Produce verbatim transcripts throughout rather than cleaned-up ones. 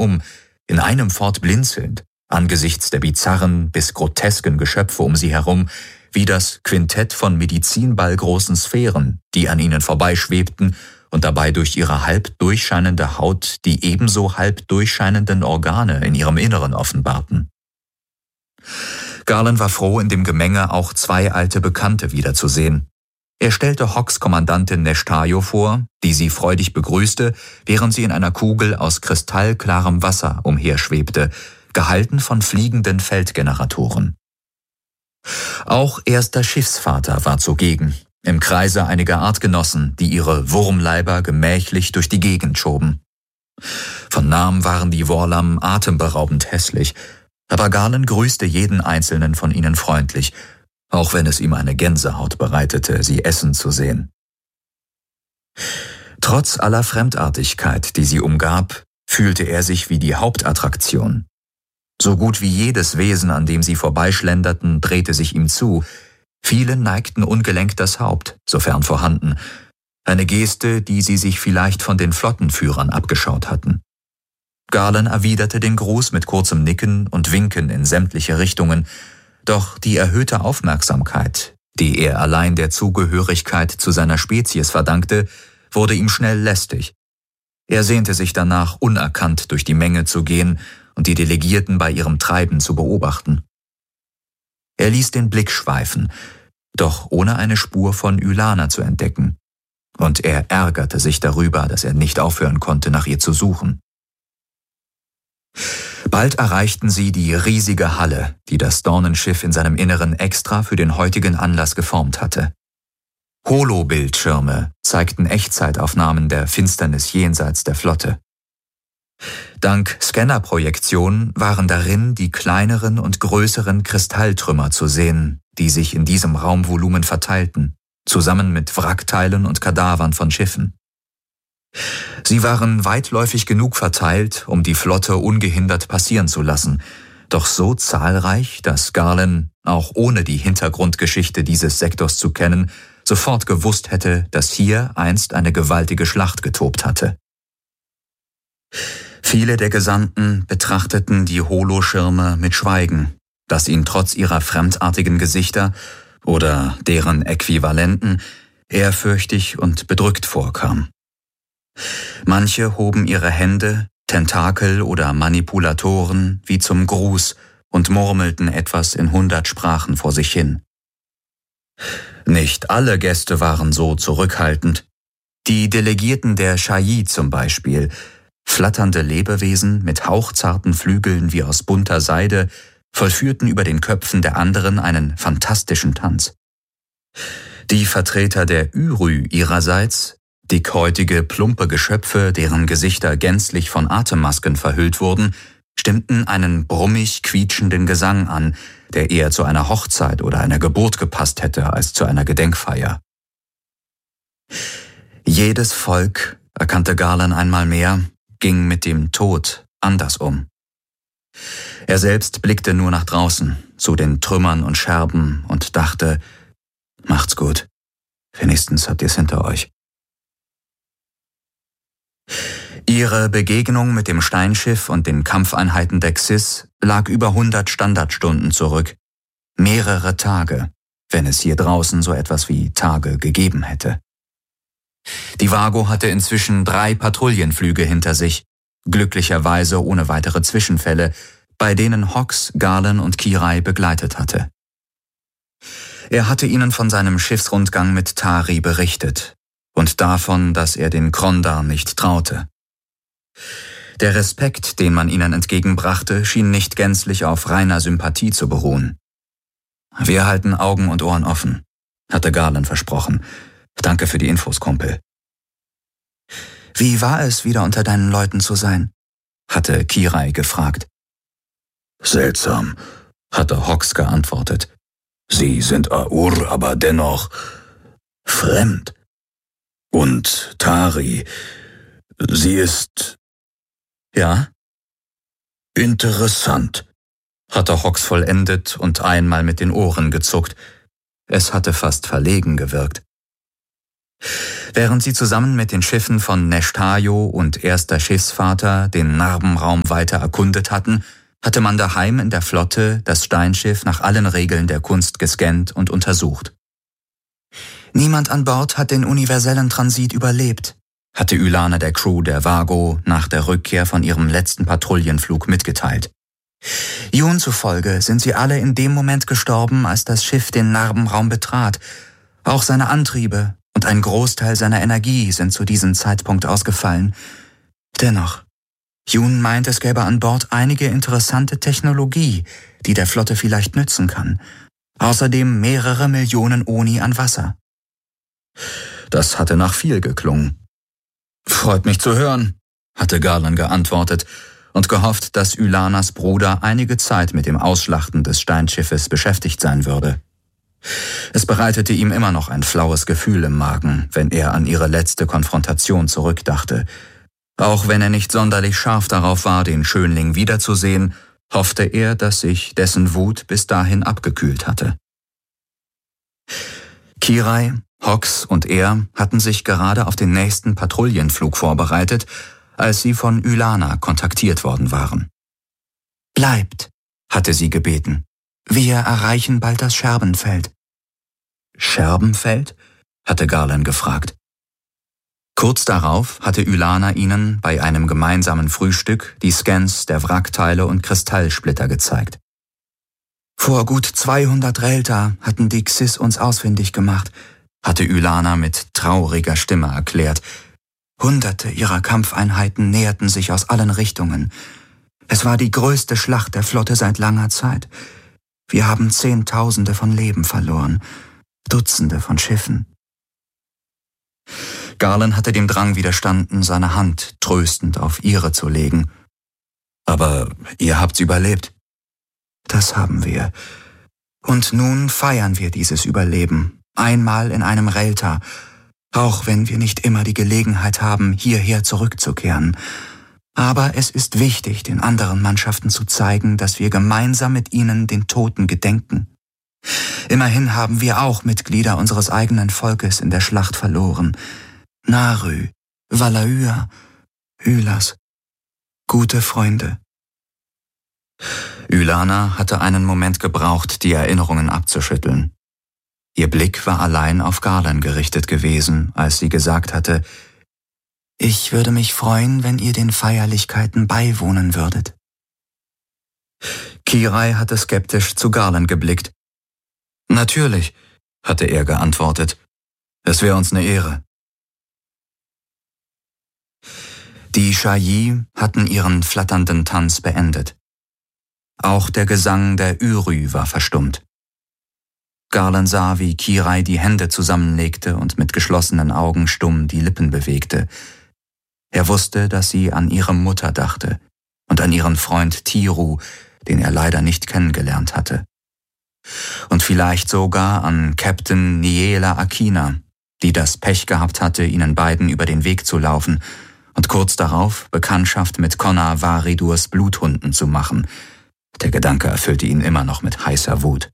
um, in einem fort blinzelnd, angesichts der bizarren bis grotesken Geschöpfe um sie herum, wie das Quintett von medizinballgroßen Sphären, die an ihnen vorbeischwebten und dabei durch ihre halb durchscheinende Haut die ebenso halb durchscheinenden Organe in ihrem Inneren offenbarten. Garland war froh, in dem Gemenge auch zwei alte Bekannte wiederzusehen. Er stellte Hawks Kommandantin Neshtayo vor, die sie freudig begrüßte, während sie in einer Kugel aus kristallklarem Wasser umherschwebte, gehalten von fliegenden Feldgeneratoren. Auch erster Schiffsvater war zugegen, im Kreise einiger Artgenossen, die ihre Wurmleiber gemächlich durch die Gegend schoben. Von Namen waren die Worlam atemberaubend hässlich, aber Garland grüßte jeden einzelnen von ihnen freundlich, auch wenn es ihm eine Gänsehaut bereitete, sie essen zu sehen. Trotz aller Fremdartigkeit, die sie umgab, fühlte er sich wie die Hauptattraktion. So gut wie jedes Wesen, an dem sie vorbeischlenderten, drehte sich ihm zu. Viele neigten ungelenkt das Haupt, sofern vorhanden, eine Geste, die sie sich vielleicht von den Flottenführern abgeschaut hatten. Garland erwiderte den Gruß mit kurzem Nicken und Winken in sämtliche Richtungen, doch die erhöhte Aufmerksamkeit, die er allein der Zugehörigkeit zu seiner Spezies verdankte, wurde ihm schnell lästig. Er sehnte sich danach, unerkannt durch die Menge zu gehen und die Delegierten bei ihrem Treiben zu beobachten. Er ließ den Blick schweifen, doch ohne eine Spur von Ylana zu entdecken, und er ärgerte sich darüber, dass er nicht aufhören konnte, nach ihr zu suchen. Bald erreichten sie die riesige Halle, die das Dornenschiff in seinem Inneren extra für den heutigen Anlass geformt hatte. Holobildschirme zeigten Echtzeitaufnahmen der Finsternis jenseits der Flotte. Dank Scannerprojektion waren darin die kleineren und größeren Kristalltrümmer zu sehen, die sich in diesem Raumvolumen verteilten, zusammen mit Wrackteilen und Kadavern von Schiffen. Sie waren weitläufig genug verteilt, um die Flotte ungehindert passieren zu lassen, doch so zahlreich, dass Garland, auch ohne die Hintergrundgeschichte dieses Sektors zu kennen, sofort gewusst hätte, dass hier einst eine gewaltige Schlacht getobt hatte. Viele der Gesandten betrachteten die Holoschirme mit Schweigen, das ihnen trotz ihrer fremdartigen Gesichter oder deren Äquivalenten ehrfürchtig und bedrückt vorkam. Manche hoben ihre Hände, Tentakel oder Manipulatoren wie zum Gruß und murmelten etwas in hundert Sprachen vor sich hin. Nicht alle Gäste waren so zurückhaltend. Die Delegierten der Shai zum Beispiel, flatternde Lebewesen mit hauchzarten Flügeln wie aus bunter Seide, vollführten über den Köpfen der anderen einen fantastischen Tanz. Die Vertreter der Ürü ihrerseits, dickhäutige, plumpe Geschöpfe, deren Gesichter gänzlich von Atemmasken verhüllt wurden, stimmten einen brummig quietschenden Gesang an, der eher zu einer Hochzeit oder einer Geburt gepasst hätte als zu einer Gedenkfeier. Jedes Volk, erkannte Garland einmal mehr, ging mit dem Tod anders um. Er selbst blickte nur nach draußen, zu den Trümmern und Scherben und dachte, macht's gut, wenigstens habt ihr's hinter euch. Ihre Begegnung mit dem Steinschiff und den Kampfeinheiten der Xys lag über hundert Standardstunden zurück. Mehrere Tage, wenn es hier draußen so etwas wie Tage gegeben hätte. Die Vago hatte inzwischen drei Patrouillenflüge hinter sich, glücklicherweise ohne weitere Zwischenfälle, bei denen Hawks, Garland und Kirai begleitet hatte. Er hatte ihnen von seinem Schiffsrundgang mit Tari berichtet und davon, dass er den Krondar nicht traute. Der Respekt, den man ihnen entgegenbrachte, schien nicht gänzlich auf reiner Sympathie zu beruhen. »Wir halten Augen und Ohren offen«, hatte Garland versprochen. »Danke für die Infos, Kumpel.« »Wie war es, wieder unter deinen Leuten zu sein?« hatte Kirai gefragt. »Seltsam«, hatte Hawks geantwortet. »Sie sind Aur, aber dennoch fremd. Und Tari, sie ist...« »Ja?« »Interessant«, hatte Hawks vollendet und einmal mit den Ohren gezuckt. Es hatte fast verlegen gewirkt. Während sie zusammen mit den Schiffen von Neshtajo und erster Schiffsvater den Narbenraum weiter erkundet hatten, hatte man daheim in der Flotte das Steinschiff nach allen Regeln der Kunst gescannt und untersucht. Niemand an Bord hat den universellen Transit überlebt, hatte Ylana der Crew der Vago nach der Rückkehr von ihrem letzten Patrouillenflug mitgeteilt. Jun zufolge sind sie alle in dem Moment gestorben, als das Schiff den Narbenraum betrat. Auch seine Antriebe und ein Großteil seiner Energie sind zu diesem Zeitpunkt ausgefallen. Dennoch, Jun meint, es gäbe an Bord einige interessante Technologie, die der Flotte vielleicht nützen kann. Außerdem mehrere Millionen Oni an Wasser. Das hatte nach viel geklungen. »Freut mich zu hören«, hatte Garland geantwortet und gehofft, dass Ylanas Bruder einige Zeit mit dem Ausschlachten des Steinschiffes beschäftigt sein würde. Es bereitete ihm immer noch ein flaues Gefühl im Magen, wenn er an ihre letzte Konfrontation zurückdachte. Auch wenn er nicht sonderlich scharf darauf war, den Schönling wiederzusehen, hoffte er, dass sich dessen Wut bis dahin abgekühlt hatte. Kirai, Hox und er hatten sich gerade auf den nächsten Patrouillenflug vorbereitet, als sie von Ylana kontaktiert worden waren. »Bleibt«, hatte sie gebeten. »Wir erreichen bald das Scherbenfeld.« »Scherbenfeld?« hatte Garland gefragt. Kurz darauf hatte Ylana ihnen bei einem gemeinsamen Frühstück die Scans der Wrackteile und Kristallsplitter gezeigt. »Vor gut zweihundert Relta hatten die Xis uns ausfindig gemacht«, hatte Ylana mit trauriger Stimme erklärt. Hunderte ihrer Kampfeinheiten näherten sich aus allen Richtungen. Es war die größte Schlacht der Flotte seit langer Zeit. Wir haben Zehntausende von Leben verloren, Dutzende von Schiffen. Garland hatte dem Drang widerstanden, seine Hand tröstend auf ihre zu legen. »Aber ihr habt's überlebt.« »Das haben wir. Und nun feiern wir dieses Überleben, einmal in einem Relta, auch wenn wir nicht immer die Gelegenheit haben, hierher zurückzukehren. Aber es ist wichtig, den anderen Mannschaften zu zeigen, dass wir gemeinsam mit ihnen den Toten gedenken. Immerhin haben wir auch Mitglieder unseres eigenen Volkes in der Schlacht verloren. Narü, Valahyr, Hylas, gute Freunde.« Ylana hatte einen Moment gebraucht, die Erinnerungen abzuschütteln. Ihr Blick war allein auf Garland gerichtet gewesen, als sie gesagt hatte, »Ich würde mich freuen, wenn ihr den Feierlichkeiten beiwohnen würdet.« Kirai hatte skeptisch zu Garland geblickt. »Natürlich«, hatte er geantwortet. »Es wäre uns eine Ehre.« Die Shayi hatten ihren flatternden Tanz beendet. Auch der Gesang der Ürü war verstummt. Garland sah, wie Kirai die Hände zusammenlegte und mit geschlossenen Augen stumm die Lippen bewegte. Er wusste, dass sie an ihre Mutter dachte und an ihren Freund Tiru, den er leider nicht kennengelernt hatte. Und vielleicht sogar an Captain Niela Akina, die das Pech gehabt hatte, ihnen beiden über den Weg zu laufen und kurz darauf Bekanntschaft mit Connor Varidurs Bluthunden zu machen. Der Gedanke erfüllte ihn immer noch mit heißer Wut.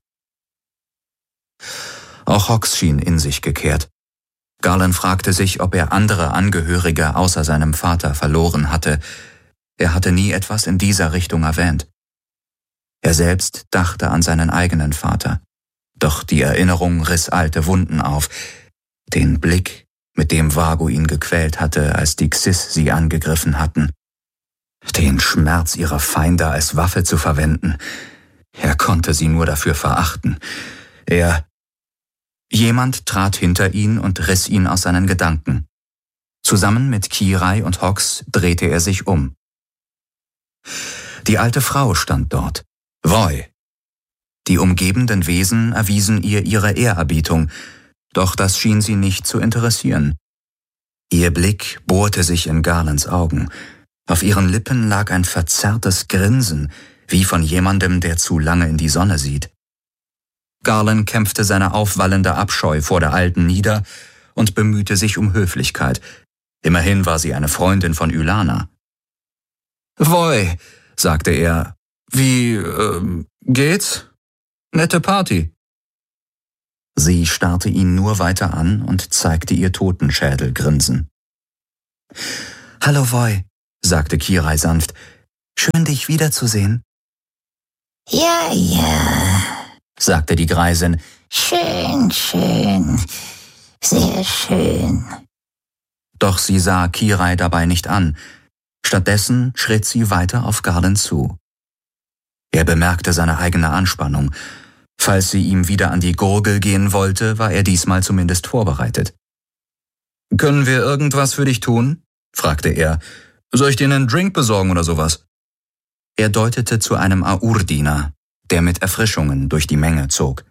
Auch Hox schien in sich gekehrt. Garland fragte sich, ob er andere Angehörige außer seinem Vater verloren hatte. Er hatte nie etwas in dieser Richtung erwähnt. Er selbst dachte an seinen eigenen Vater. Doch die Erinnerung riss alte Wunden auf. Den Blick, mit dem Vago ihn gequält hatte, als die Xis sie angegriffen hatten. Den Schmerz ihrer Feinde als Waffe zu verwenden. Er konnte sie nur dafür verachten. Er... Jemand trat hinter ihn und riss ihn aus seinen Gedanken. Zusammen mit Kirai und Hox drehte er sich um. Die alte Frau stand dort, Voi. Die umgebenden Wesen erwiesen ihr ihre Ehrerbietung, doch das schien sie nicht zu interessieren. Ihr Blick bohrte sich in Garlands Augen. Auf ihren Lippen lag ein verzerrtes Grinsen, wie von jemandem, der zu lange in die Sonne sieht. Garland kämpfte seine aufwallende Abscheu vor der Alten nieder und bemühte sich um Höflichkeit. Immerhin war sie eine Freundin von Ylana. »Voi«, sagte er, »wie, ähm, geht's? Nette Party.« Sie starrte ihn nur weiter an und zeigte ihr Totenschädelgrinsen. »Hallo, Voy«, sagte Kirai sanft. »Schön, dich wiederzusehen.« »Ja, ja«, sagte die Greisin. »Schön, schön, sehr schön.« Doch sie sah Kirai dabei nicht an. Stattdessen schritt sie weiter auf Garland zu. Er bemerkte seine eigene Anspannung. Falls sie ihm wieder an die Gurgel gehen wollte, war er diesmal zumindest vorbereitet. »Können wir irgendwas für dich tun?« fragte er. »Soll ich dir einen Drink besorgen oder sowas?« Er deutete zu einem Aur-Diener, der mit Erfrischungen durch die Menge zog.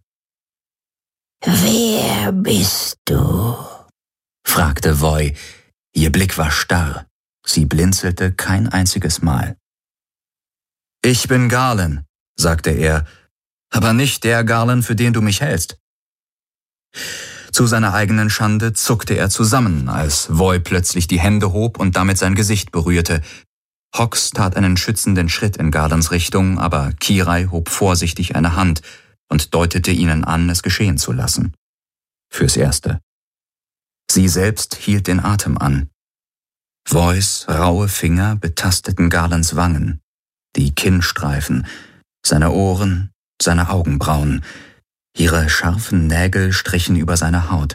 »Wer bist du?« fragte Voy. Ihr Blick war starr. Sie blinzelte kein einziges Mal. »Ich bin Garland«, sagte er, »aber nicht der Garland, für den du mich hältst.« Zu seiner eigenen Schande zuckte er zusammen, als Voy plötzlich die Hände hob und damit sein Gesicht berührte. Hawks tat einen schützenden Schritt in Garlands Richtung, aber Kirai hob vorsichtig eine Hand und deutete ihnen an, es geschehen zu lassen. Fürs Erste. Sie selbst hielt den Atem an. Voys raue Finger betasteten Garlands Wangen, die Kinnstreifen, seine Ohren, seine Augenbrauen. Ihre scharfen Nägel strichen über seine Haut.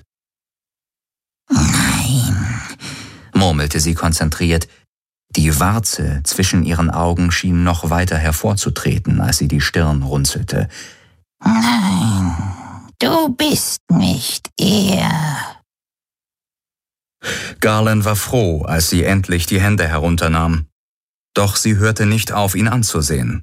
»Nein«, murmelte sie konzentriert. Die Warze zwischen ihren Augen schien noch weiter hervorzutreten, als sie die Stirn runzelte. »Nein, du bist nicht er.« Garland war froh, als sie endlich die Hände herunternahm. Doch sie hörte nicht auf, ihn anzusehen.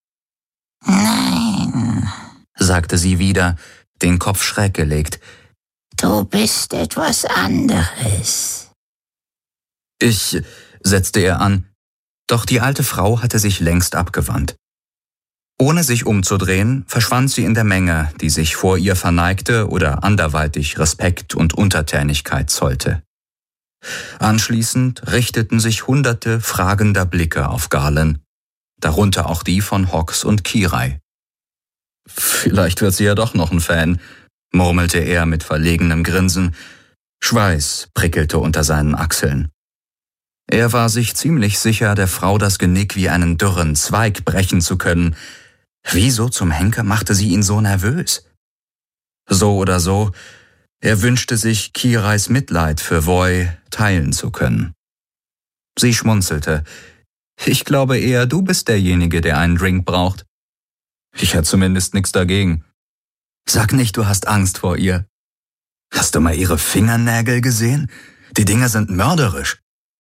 »Nein«, sagte sie wieder, den Kopf schräg gelegt. »Du bist etwas anderes.« »Ich«, setzte er an, doch die alte Frau hatte sich längst abgewandt. Ohne sich umzudrehen, verschwand sie in der Menge, die sich vor ihr verneigte oder anderweitig Respekt und Untertänigkeit zollte. Anschließend richteten sich hunderte fragender Blicke auf Garland, darunter auch die von Hawks und Kirai. »Vielleicht wird sie ja doch noch ein Fan«, murmelte er mit verlegenem Grinsen. Schweiß prickelte unter seinen Achseln. Er war sich ziemlich sicher, der Frau das Genick wie einen dürren Zweig brechen zu können. Wieso zum Henker machte sie ihn so nervös? So oder so, er wünschte sich, Kirais Mitleid für Voy teilen zu können. Sie schmunzelte. »Ich glaube eher, du bist derjenige, der einen Drink braucht.« »Ich hätte zumindest nichts dagegen.« »Sag nicht, du hast Angst vor ihr.« »Hast du mal ihre Fingernägel gesehen? Die Dinger sind mörderisch.«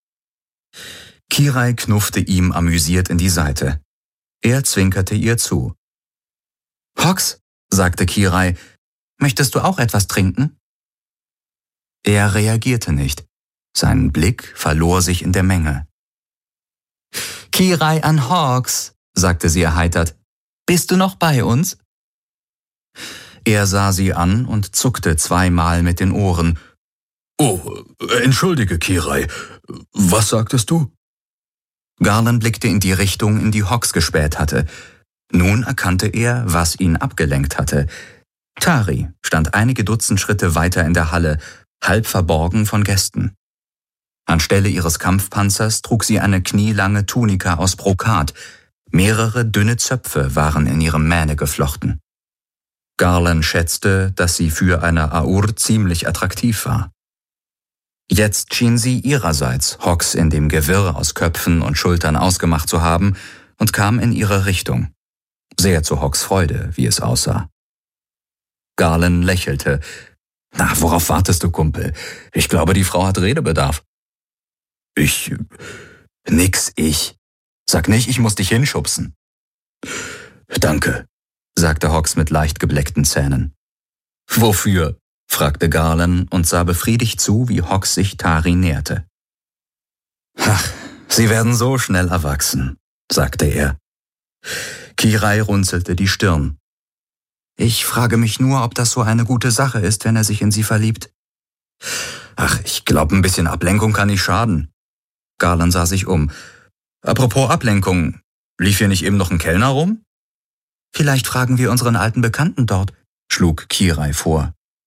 Kirai knuffte ihm amüsiert in die Seite. Er zwinkerte ihr zu. »Hawks«, sagte Kirai, »möchtest du auch etwas trinken?« Er reagierte nicht. Sein Blick verlor sich in der Menge. »Kirai an Hawks«, sagte sie erheitert, »bist du noch bei uns?« Er sah sie an und zuckte zweimal mit den Ohren. »Oh, entschuldige, Kirai, was sagtest du?« Garland blickte in die Richtung, in die Hawks gespäht hatte. Nun erkannte er, was ihn abgelenkt hatte. Tari stand einige Dutzend Schritte weiter in der Halle, halb verborgen von Gästen. Anstelle ihres Kampfpanzers trug sie eine knielange Tunika aus Brokat. Mehrere dünne Zöpfe waren in ihrem Mähne geflochten. Garland schätzte, dass sie für eine Aur ziemlich attraktiv war. Jetzt schien sie ihrerseits Hawks in dem Gewirr aus Köpfen und Schultern ausgemacht zu haben und kam in ihre Richtung. Sehr zu Hawks Freude, wie es aussah. Garland lächelte. »Na, worauf wartest du, Kumpel? Ich glaube, die Frau hat Redebedarf.« »Ich... nix, ich. Sag nicht, ich muss dich hinschubsen.« »Danke«, sagte Hawks mit leicht gebleckten Zähnen. »Wofür?« fragte Garland und sah befriedigt zu, wie Hawks sich Tari näherte. »Ach, sie werden so schnell erwachsen«, sagte er. Kirai runzelte die Stirn. »Ich frage mich nur, ob das so eine gute Sache ist, wenn er sich in sie verliebt.« »Ach, ich glaube, ein bisschen Ablenkung kann nicht schaden.« Garland sah sich um. »Apropos Ablenkung, lief hier nicht eben noch ein Kellner rum?« »Vielleicht fragen wir unseren alten Bekannten dort«, schlug Kirai vor.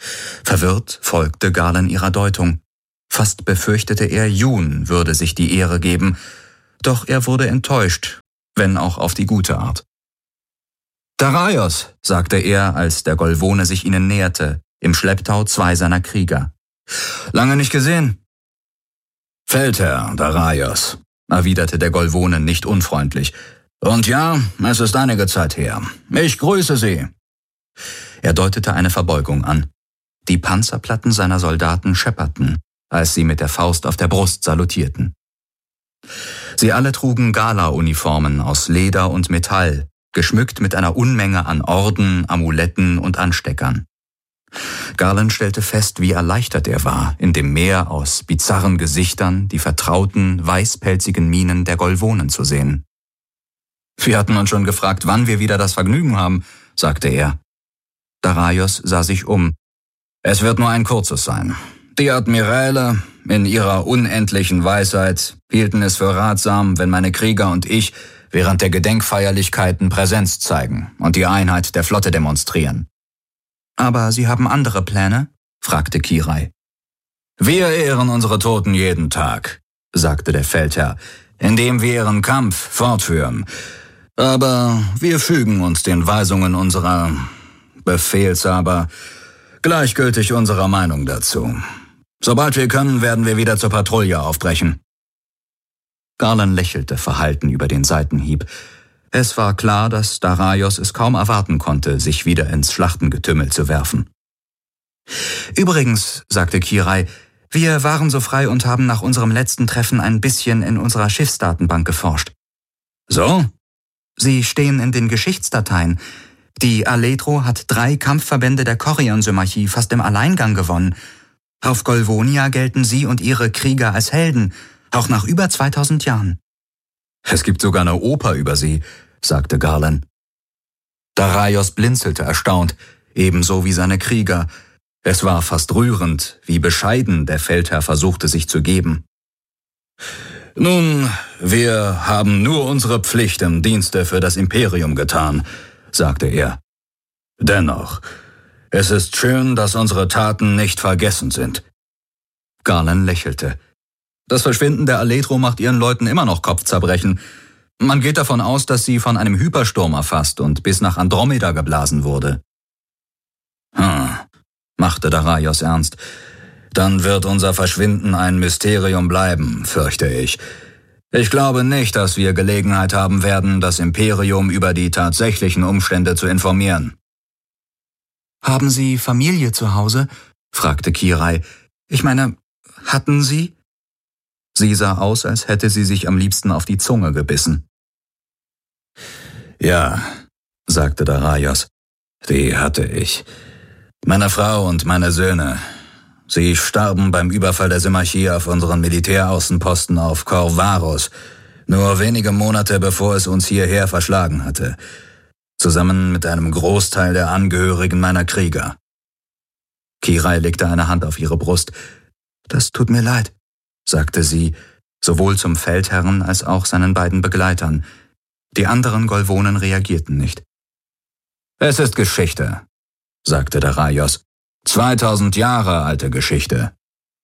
Verwirrt folgte Galen ihrer Deutung. Fast befürchtete er, Jun würde sich die Ehre geben, doch er wurde enttäuscht, wenn auch auf die gute Art. »Daraios«, sagte er, als der Golvone sich ihnen näherte, im Schlepptau zwei seiner Krieger. »Lange nicht gesehen?« »Feldherr Daraios«, erwiderte der Golvone nicht unfreundlich. »Und ja, es ist einige Zeit her. Ich grüße Sie.« Er deutete eine Verbeugung an. Die Panzerplatten seiner Soldaten schepperten, als sie mit der Faust auf der Brust salutierten. Sie alle trugen Gala-Uniformen aus Leder und Metall, geschmückt mit einer Unmenge an Orden, Amuletten und Ansteckern. Galen stellte fest, wie erleichtert er war, in dem Meer aus bizarren Gesichtern die vertrauten, weißpelzigen Mienen der Golvonen zu sehen. »Wir hatten uns schon gefragt, wann wir wieder das Vergnügen haben«, sagte er. Daraios sah sich um. »Es wird nur ein kurzes sein. Die Admiräle, in ihrer unendlichen Weisheit, hielten es für ratsam, wenn meine Krieger und ich während der Gedenkfeierlichkeiten Präsenz zeigen und die Einheit der Flotte demonstrieren.« »Aber Sie haben andere Pläne?« fragte Kirai. »Wir ehren unsere Toten jeden Tag«, sagte der Feldherr, »indem wir ihren Kampf fortführen. Aber wir fügen uns den Weisungen unserer Befehlshaber, gleichgültig unserer Meinung dazu. Sobald wir können, werden wir wieder zur Patrouille aufbrechen.« Galen lächelte verhalten über den Seitenhieb. Es war klar, dass Daraios es kaum erwarten konnte, sich wieder ins Schlachtengetümmel zu werfen. »Übrigens«, sagte Kirai, »wir waren so frei und haben nach unserem letzten Treffen ein bisschen in unserer Schiffsdatenbank geforscht.« »So?« »Sie stehen in den Geschichtsdateien. Die Aledro hat drei Kampfverbände der Chorion-Symmachie fast im Alleingang gewonnen. Auf Golvonia gelten sie und ihre Krieger als Helden, auch nach über zweitausend Jahren.« »Es gibt sogar eine Oper über sie«, sagte Galen. Daraios blinzelte erstaunt, ebenso wie seine Krieger. Es war fast rührend, wie bescheiden der Feldherr versuchte, sich zu geben. »Nun, wir haben nur unsere Pflicht im Dienste für das Imperium getan«, sagte er. »Dennoch, es ist schön, dass unsere Taten nicht vergessen sind.« Galen lächelte. »Das Verschwinden der Aledro macht ihren Leuten immer noch Kopfzerbrechen. Man geht davon aus, dass sie von einem Hypersturm erfasst und bis nach Andromeda geblasen wurde.« »Hm«, machte Daraios ernst. »Dann wird unser Verschwinden ein Mysterium bleiben, fürchte ich. Ich glaube nicht, dass wir Gelegenheit haben werden, das Imperium über die tatsächlichen Umstände zu informieren.« »Haben Sie Familie zu Hause?« fragte Kirai. »Ich meine, hatten Sie?« Sie sah aus, als hätte sie sich am liebsten auf die Zunge gebissen. »Ja«, sagte Daraios, »die hatte ich. Meine Frau und meine Söhne. Sie starben beim Überfall der Symmachie auf unseren Militäraußenposten auf Corvaros, nur wenige Monate bevor es uns hierher verschlagen hatte, zusammen mit einem Großteil der Angehörigen meiner Krieger.« Kirai legte eine Hand auf ihre Brust. »Das tut mir leid«, sagte sie, sowohl zum Feldherrn als auch seinen beiden Begleitern. Die anderen Golvonen reagierten nicht. »Es ist Geschichte«, sagte Daraios. »Zweitausend Jahre alte Geschichte.«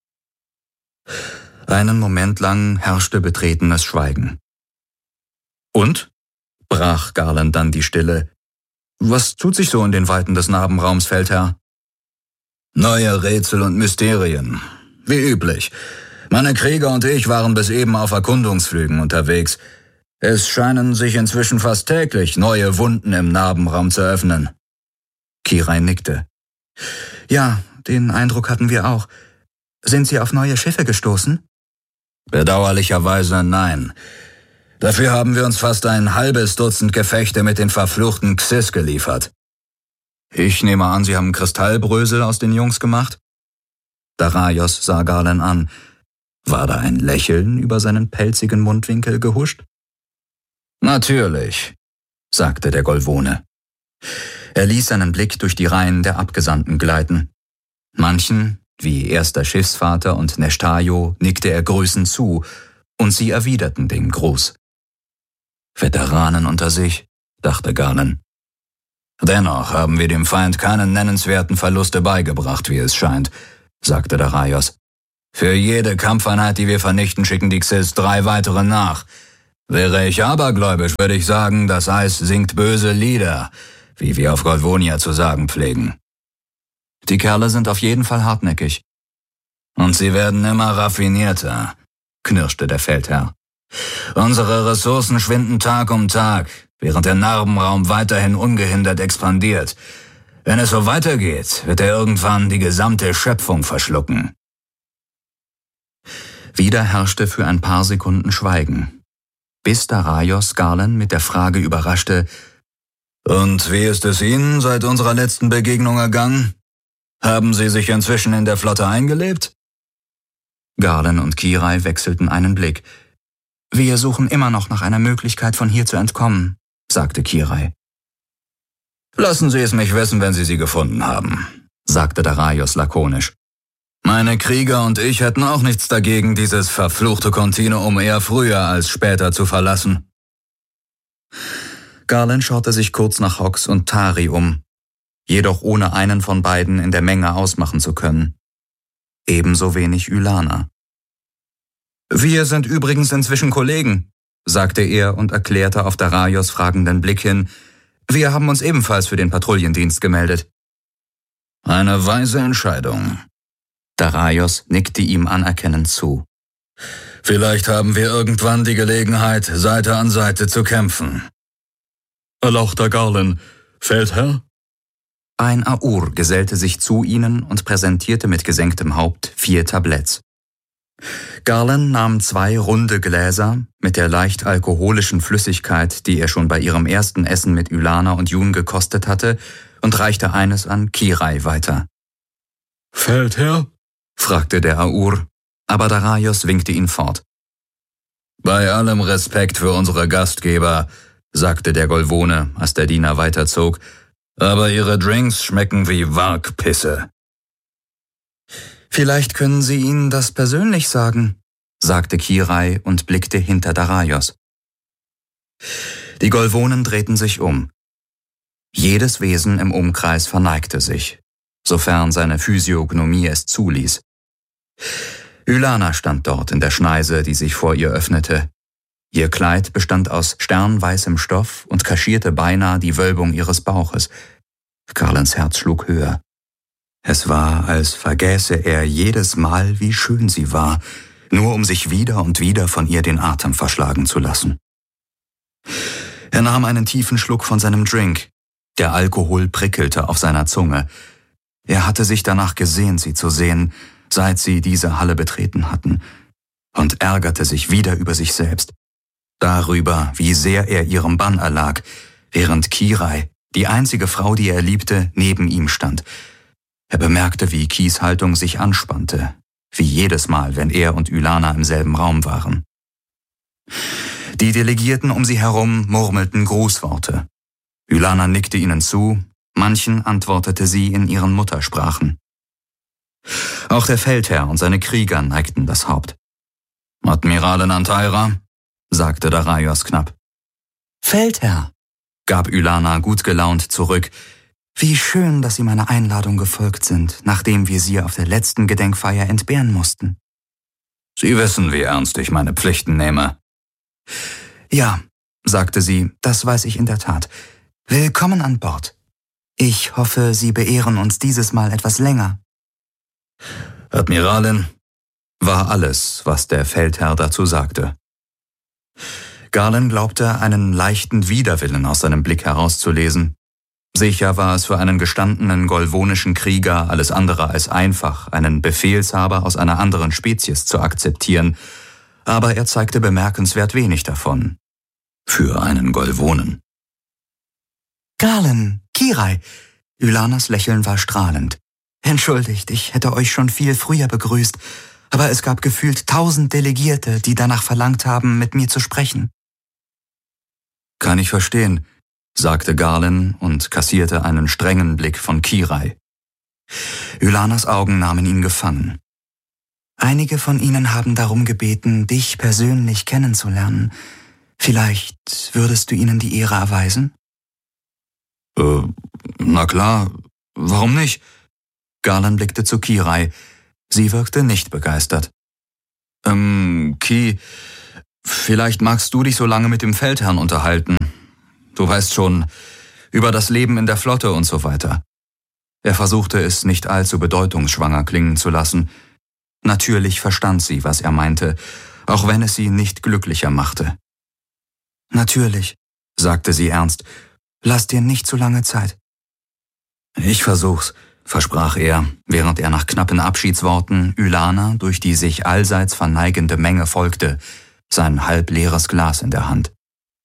Einen Moment lang herrschte betretenes Schweigen. »Und?«, brach Galen dann die Stille. »Was tut sich so in den Weiten des Narbenraums, Feldherr?« »Neue Rätsel und Mysterien. Wie üblich. Meine Krieger und ich waren bis eben auf Erkundungsflügen unterwegs. Es scheinen sich inzwischen fast täglich neue Wunden im Narbenraum zu öffnen.« Kirai nickte. »Ja, den Eindruck hatten wir auch. Sind Sie auf neue Schiffe gestoßen?« »Bedauerlicherweise nein. Dafür haben wir uns fast ein halbes Dutzend Gefechte mit den verfluchten Xys geliefert.« »Ich nehme an, Sie haben Kristallbrösel aus den Jungs gemacht?« Daraios sah Galen an. War da ein Lächeln über seinen pelzigen Mundwinkel gehuscht? »Natürlich«, sagte der Golvone. Er ließ seinen Blick durch die Reihen der Abgesandten gleiten. Manchen, wie erster Schiffsvater und Nestajo, nickte er grüßend zu, und sie erwiderten den Gruß. »Veteranen unter sich«, dachte Galen. Dennoch haben wir dem Feind keine nennenswerten Verluste beigebracht, wie es scheint, sagte Darius. Für jede Kampfeinheit, die wir vernichten, schicken die Xyz drei weitere nach. Wäre ich abergläubisch, würde ich sagen, das Eis singt böse Lieder, wie wir auf Golvonia zu sagen pflegen. Die Kerle sind auf jeden Fall hartnäckig. Und sie werden immer raffinierter, knirschte der Feldherr. Unsere Ressourcen schwinden Tag um Tag, während der Narbenraum weiterhin ungehindert expandiert. Wenn es so weitergeht, wird er irgendwann die gesamte Schöpfung verschlucken. Wieder herrschte für ein paar Sekunden Schweigen, bis Darius Garland mit der Frage überraschte: Und wie ist es Ihnen seit unserer letzten Begegnung ergangen? Haben Sie sich inzwischen in der Flotte eingelebt? Garland und Kirai wechselten einen Blick. Wir suchen immer noch nach einer Möglichkeit, von hier zu entkommen, sagte Kirai. Lassen Sie es mich wissen, wenn Sie sie gefunden haben, sagte Darius lakonisch. Meine Krieger und ich hätten auch nichts dagegen, dieses verfluchte Kontinuum eher früher als später zu verlassen. Garland schaute sich kurz nach Hox und Tari um, jedoch ohne einen von beiden in der Menge ausmachen zu können. Ebenso wenig Ylana. Wir sind übrigens inzwischen Kollegen, sagte er und erklärte auf Darius fragenden Blick hin: Wir haben uns ebenfalls für den Patrouillendienst gemeldet. Eine weise Entscheidung. Darius nickte ihm anerkennend zu. Vielleicht haben wir irgendwann die Gelegenheit, Seite an Seite zu kämpfen. Erlauchter Garland, Feldherr? Ein Aur gesellte sich zu ihnen und präsentierte mit gesenktem Haupt vier Tabletts. Garland nahm zwei runde Gläser mit der leicht alkoholischen Flüssigkeit, die er schon bei ihrem ersten Essen mit Ylana und Jun gekostet hatte, und reichte eines an Kirai weiter. Feldherr? Fragte der Aur, aber Darius winkte ihn fort. Bei allem Respekt für unsere Gastgeber, sagte der Golvone, als der Diener weiterzog, aber ihre Drinks schmecken wie Wargpisse. Vielleicht können Sie ihnen das persönlich sagen, sagte Kirai und blickte hinter Darius. Die Golvonen drehten sich um. Jedes Wesen im Umkreis verneigte sich, sofern seine Physiognomie es zuließ. Ylana stand dort in der Schneise, die sich vor ihr öffnete. Ihr Kleid bestand aus sternweißem Stoff und kaschierte beinahe die Wölbung ihres Bauches. Garlands Herz schlug höher. Es war, als vergäße er jedes Mal, wie schön sie war, nur um sich wieder und wieder von ihr den Atem verschlagen zu lassen. Er nahm einen tiefen Schluck von seinem Drink. Der Alkohol prickelte auf seiner Zunge. Er hatte sich danach gesehnt, sie zu sehen, seit sie diese Halle betreten hatten, und ärgerte sich wieder über sich selbst, darüber, wie sehr er ihrem Bann erlag, während Kirai, die einzige Frau, die er liebte, neben ihm stand. Er bemerkte, wie Kis Haltung sich anspannte, wie jedes Mal, wenn er und Ylana im selben Raum waren. Die Delegierten um sie herum murmelten Grußworte. Ylana nickte ihnen zu, manchen antwortete sie in ihren Muttersprachen. Auch der Feldherr und seine Krieger neigten das Haupt. »Admiralin Antaira«, sagte Darius knapp. »Feldherr«, gab Ylana gut gelaunt zurück. »Wie schön, dass Sie meiner Einladung gefolgt sind, nachdem wir Sie auf der letzten Gedenkfeier entbehren mussten.« »Sie wissen, wie ernst ich meine Pflichten nehme.« »Ja«, sagte sie, »das weiß ich in der Tat. Willkommen an Bord. Ich hoffe, Sie beehren uns dieses Mal etwas länger.« »Admiralin«, war alles, was der Feldherr dazu sagte. Garland glaubte, einen leichten Widerwillen aus seinem Blick herauszulesen. Sicher war es für einen gestandenen golvonischen Krieger alles andere als einfach, einen Befehlshaber aus einer anderen Spezies zu akzeptieren, aber er zeigte bemerkenswert wenig davon. Für einen Golvonen. »Garland, Kirai«, Ylanas Lächeln war strahlend. »Entschuldigt, ich hätte euch schon viel früher begrüßt, aber es gab gefühlt tausend Delegierte, die danach verlangt haben, mit mir zu sprechen.« »Kann ich verstehen«, sagte Garland und kassierte einen strengen Blick von Kirai. Ylanas Augen nahmen ihn gefangen. »Einige von ihnen haben darum gebeten, dich persönlich kennenzulernen. Vielleicht würdest du ihnen die Ehre erweisen?« Äh, na klar, warum nicht? Garland blickte zu Kirai. Sie wirkte nicht begeistert. Ähm, Ki, vielleicht magst du dich so lange mit dem Feldherrn unterhalten. Du weißt schon, über das Leben in der Flotte und so weiter. Er versuchte es nicht allzu bedeutungsschwanger klingen zu lassen. Natürlich verstand sie, was er meinte, auch wenn es sie nicht glücklicher machte. »Natürlich«, sagte sie ernst, »lass dir nicht zu lange Zeit.« »Ich versuch's«, versprach er, während er nach knappen Abschiedsworten Ylana durch die sich allseits verneigende Menge folgte, sein halbleeres Glas in der Hand.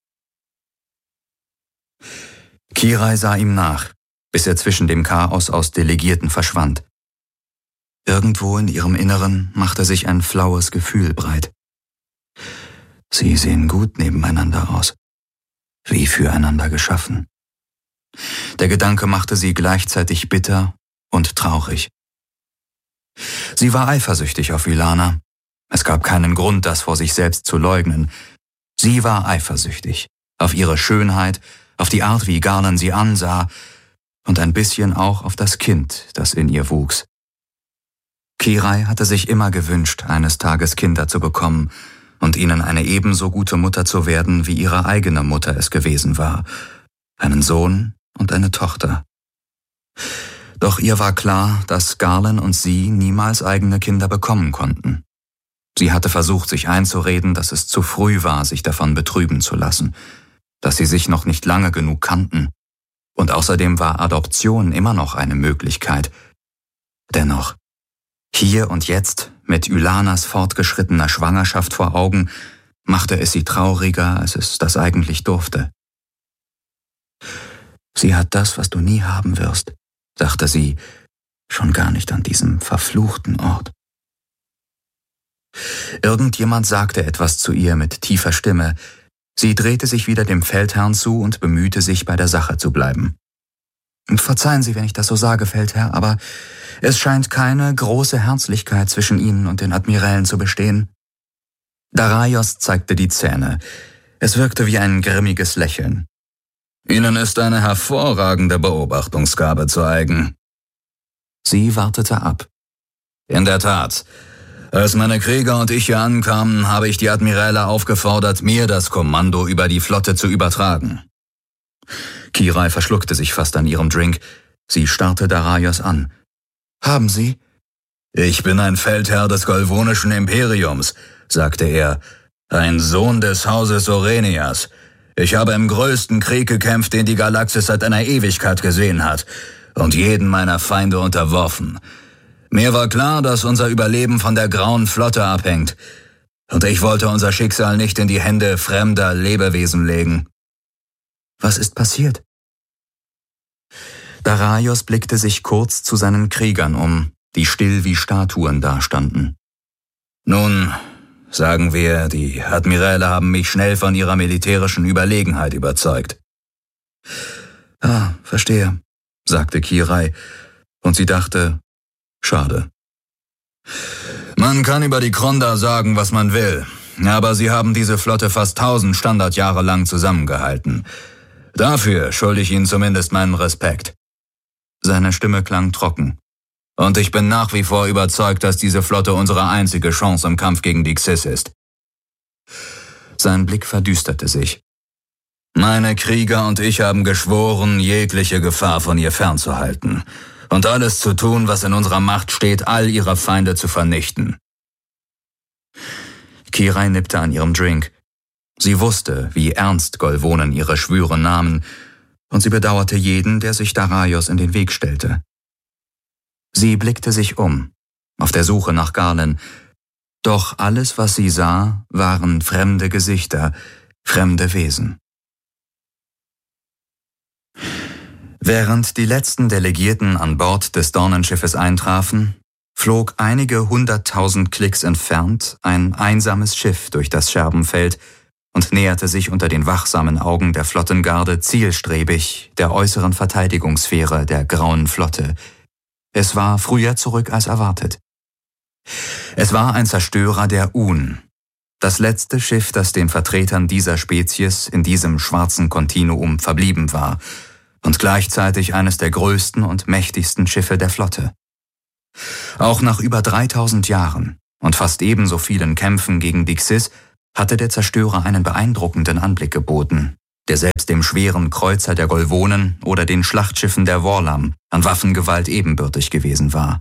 Kirai sah ihm nach, bis er zwischen dem Chaos aus Delegierten verschwand. Irgendwo in ihrem Inneren machte sich ein flaues Gefühl breit. Sie sehen gut nebeneinander aus, wie füreinander geschaffen. Der Gedanke machte sie gleichzeitig bitter und traurig. Sie war eifersüchtig auf Ylana. Es gab keinen Grund, das vor sich selbst zu leugnen. Sie war eifersüchtig auf ihre Schönheit, auf die Art, wie Garland sie ansah und ein bisschen auch auf das Kind, das in ihr wuchs. Kirai hatte sich immer gewünscht, eines Tages Kinder zu bekommen und ihnen eine ebenso gute Mutter zu werden, wie ihre eigene Mutter es gewesen war. Einen Sohn und eine Tochter. Doch ihr war klar, dass Garland und sie niemals eigene Kinder bekommen konnten. Sie hatte versucht, sich einzureden, dass es zu früh war, sich davon betrüben zu lassen, dass sie sich noch nicht lange genug kannten. Und außerdem war Adoption immer noch eine Möglichkeit. Dennoch, hier und jetzt, mit Ylanas fortgeschrittener Schwangerschaft vor Augen, machte es sie trauriger, als es das eigentlich durfte. Sie hat das, was du nie haben wirst, dachte sie, schon gar nicht an diesem verfluchten Ort. Irgendjemand sagte etwas zu ihr mit tiefer Stimme. Sie drehte sich wieder dem Feldherrn zu und bemühte sich, bei der Sache zu bleiben. »Verzeihen Sie, wenn ich das so sage, Feldherr, aber es scheint keine große Herzlichkeit zwischen Ihnen und den Admirälen zu bestehen.« Daraios zeigte die Zähne. Es wirkte wie ein grimmiges Lächeln. »Ihnen ist eine hervorragende Beobachtungsgabe zu eigen.« Sie wartete ab. »In der Tat. Als meine Krieger und ich hier ankamen, habe ich die Admiräle aufgefordert, mir das Kommando über die Flotte zu übertragen.« Kirai verschluckte sich fast an ihrem Drink. Sie starrte Daraios an. »Haben Sie?« »Ich bin ein Feldherr des Golvonischen Imperiums«, sagte er, »ein Sohn des Hauses Orenias. Ich habe im größten Krieg gekämpft, den die Galaxis seit einer Ewigkeit gesehen hat, und jeden meiner Feinde unterworfen. Mir war klar, dass unser Überleben von der Grauen Flotte abhängt, und ich wollte unser Schicksal nicht in die Hände fremder Lebewesen legen.« »Was ist passiert?« Daraios blickte sich kurz zu seinen Kriegern um, die still wie Statuen dastanden. »Nun, sagen wir, die Admiräle haben mich schnell von ihrer militärischen Überlegenheit überzeugt.« »Ah, verstehe«, sagte Kirai, und sie dachte, »schade.« »Man kann über die Kronda sagen, was man will, aber sie haben diese Flotte fast tausend Standardjahre lang zusammengehalten. Dafür schulde ich ihnen zumindest meinen Respekt.« Seine Stimme klang trocken. »Und ich bin nach wie vor überzeugt, dass diese Flotte unsere einzige Chance im Kampf gegen die Xyz ist.« Sein Blick verdüsterte sich. »Meine Krieger und ich haben geschworen, jegliche Gefahr von ihr fernzuhalten und alles zu tun, was in unserer Macht steht, all ihre Feinde zu vernichten.« Kirai nippte an ihrem Drink. Sie wusste, wie ernst Golvonen ihre Schwüre nahmen, und sie bedauerte jeden, der sich Daraios in den Weg stellte. Sie blickte sich um, auf der Suche nach Garland, doch alles, was sie sah, waren fremde Gesichter, fremde Wesen. Während die letzten Delegierten an Bord des Dornenschiffes eintrafen, flog einige hunderttausend Klicks entfernt ein einsames Schiff durch das Scherbenfeld und näherte sich unter den wachsamen Augen der Flottengarde zielstrebig der äußeren Verteidigungssphäre der Grauen Flotte. Es war früher zurück als erwartet. Es war ein Zerstörer der Un, das letzte Schiff, das den Vertretern dieser Spezies in diesem schwarzen Kontinuum verblieben war, und gleichzeitig eines der größten und mächtigsten Schiffe der Flotte. Auch nach über dreitausend Jahren und fast ebenso vielen Kämpfen gegen die Xyz hatte der Zerstörer einen beeindruckenden Anblick geboten, der selbst dem schweren Kreuzer der Golvonen oder den Schlachtschiffen der Worlam an Waffengewalt ebenbürtig gewesen war.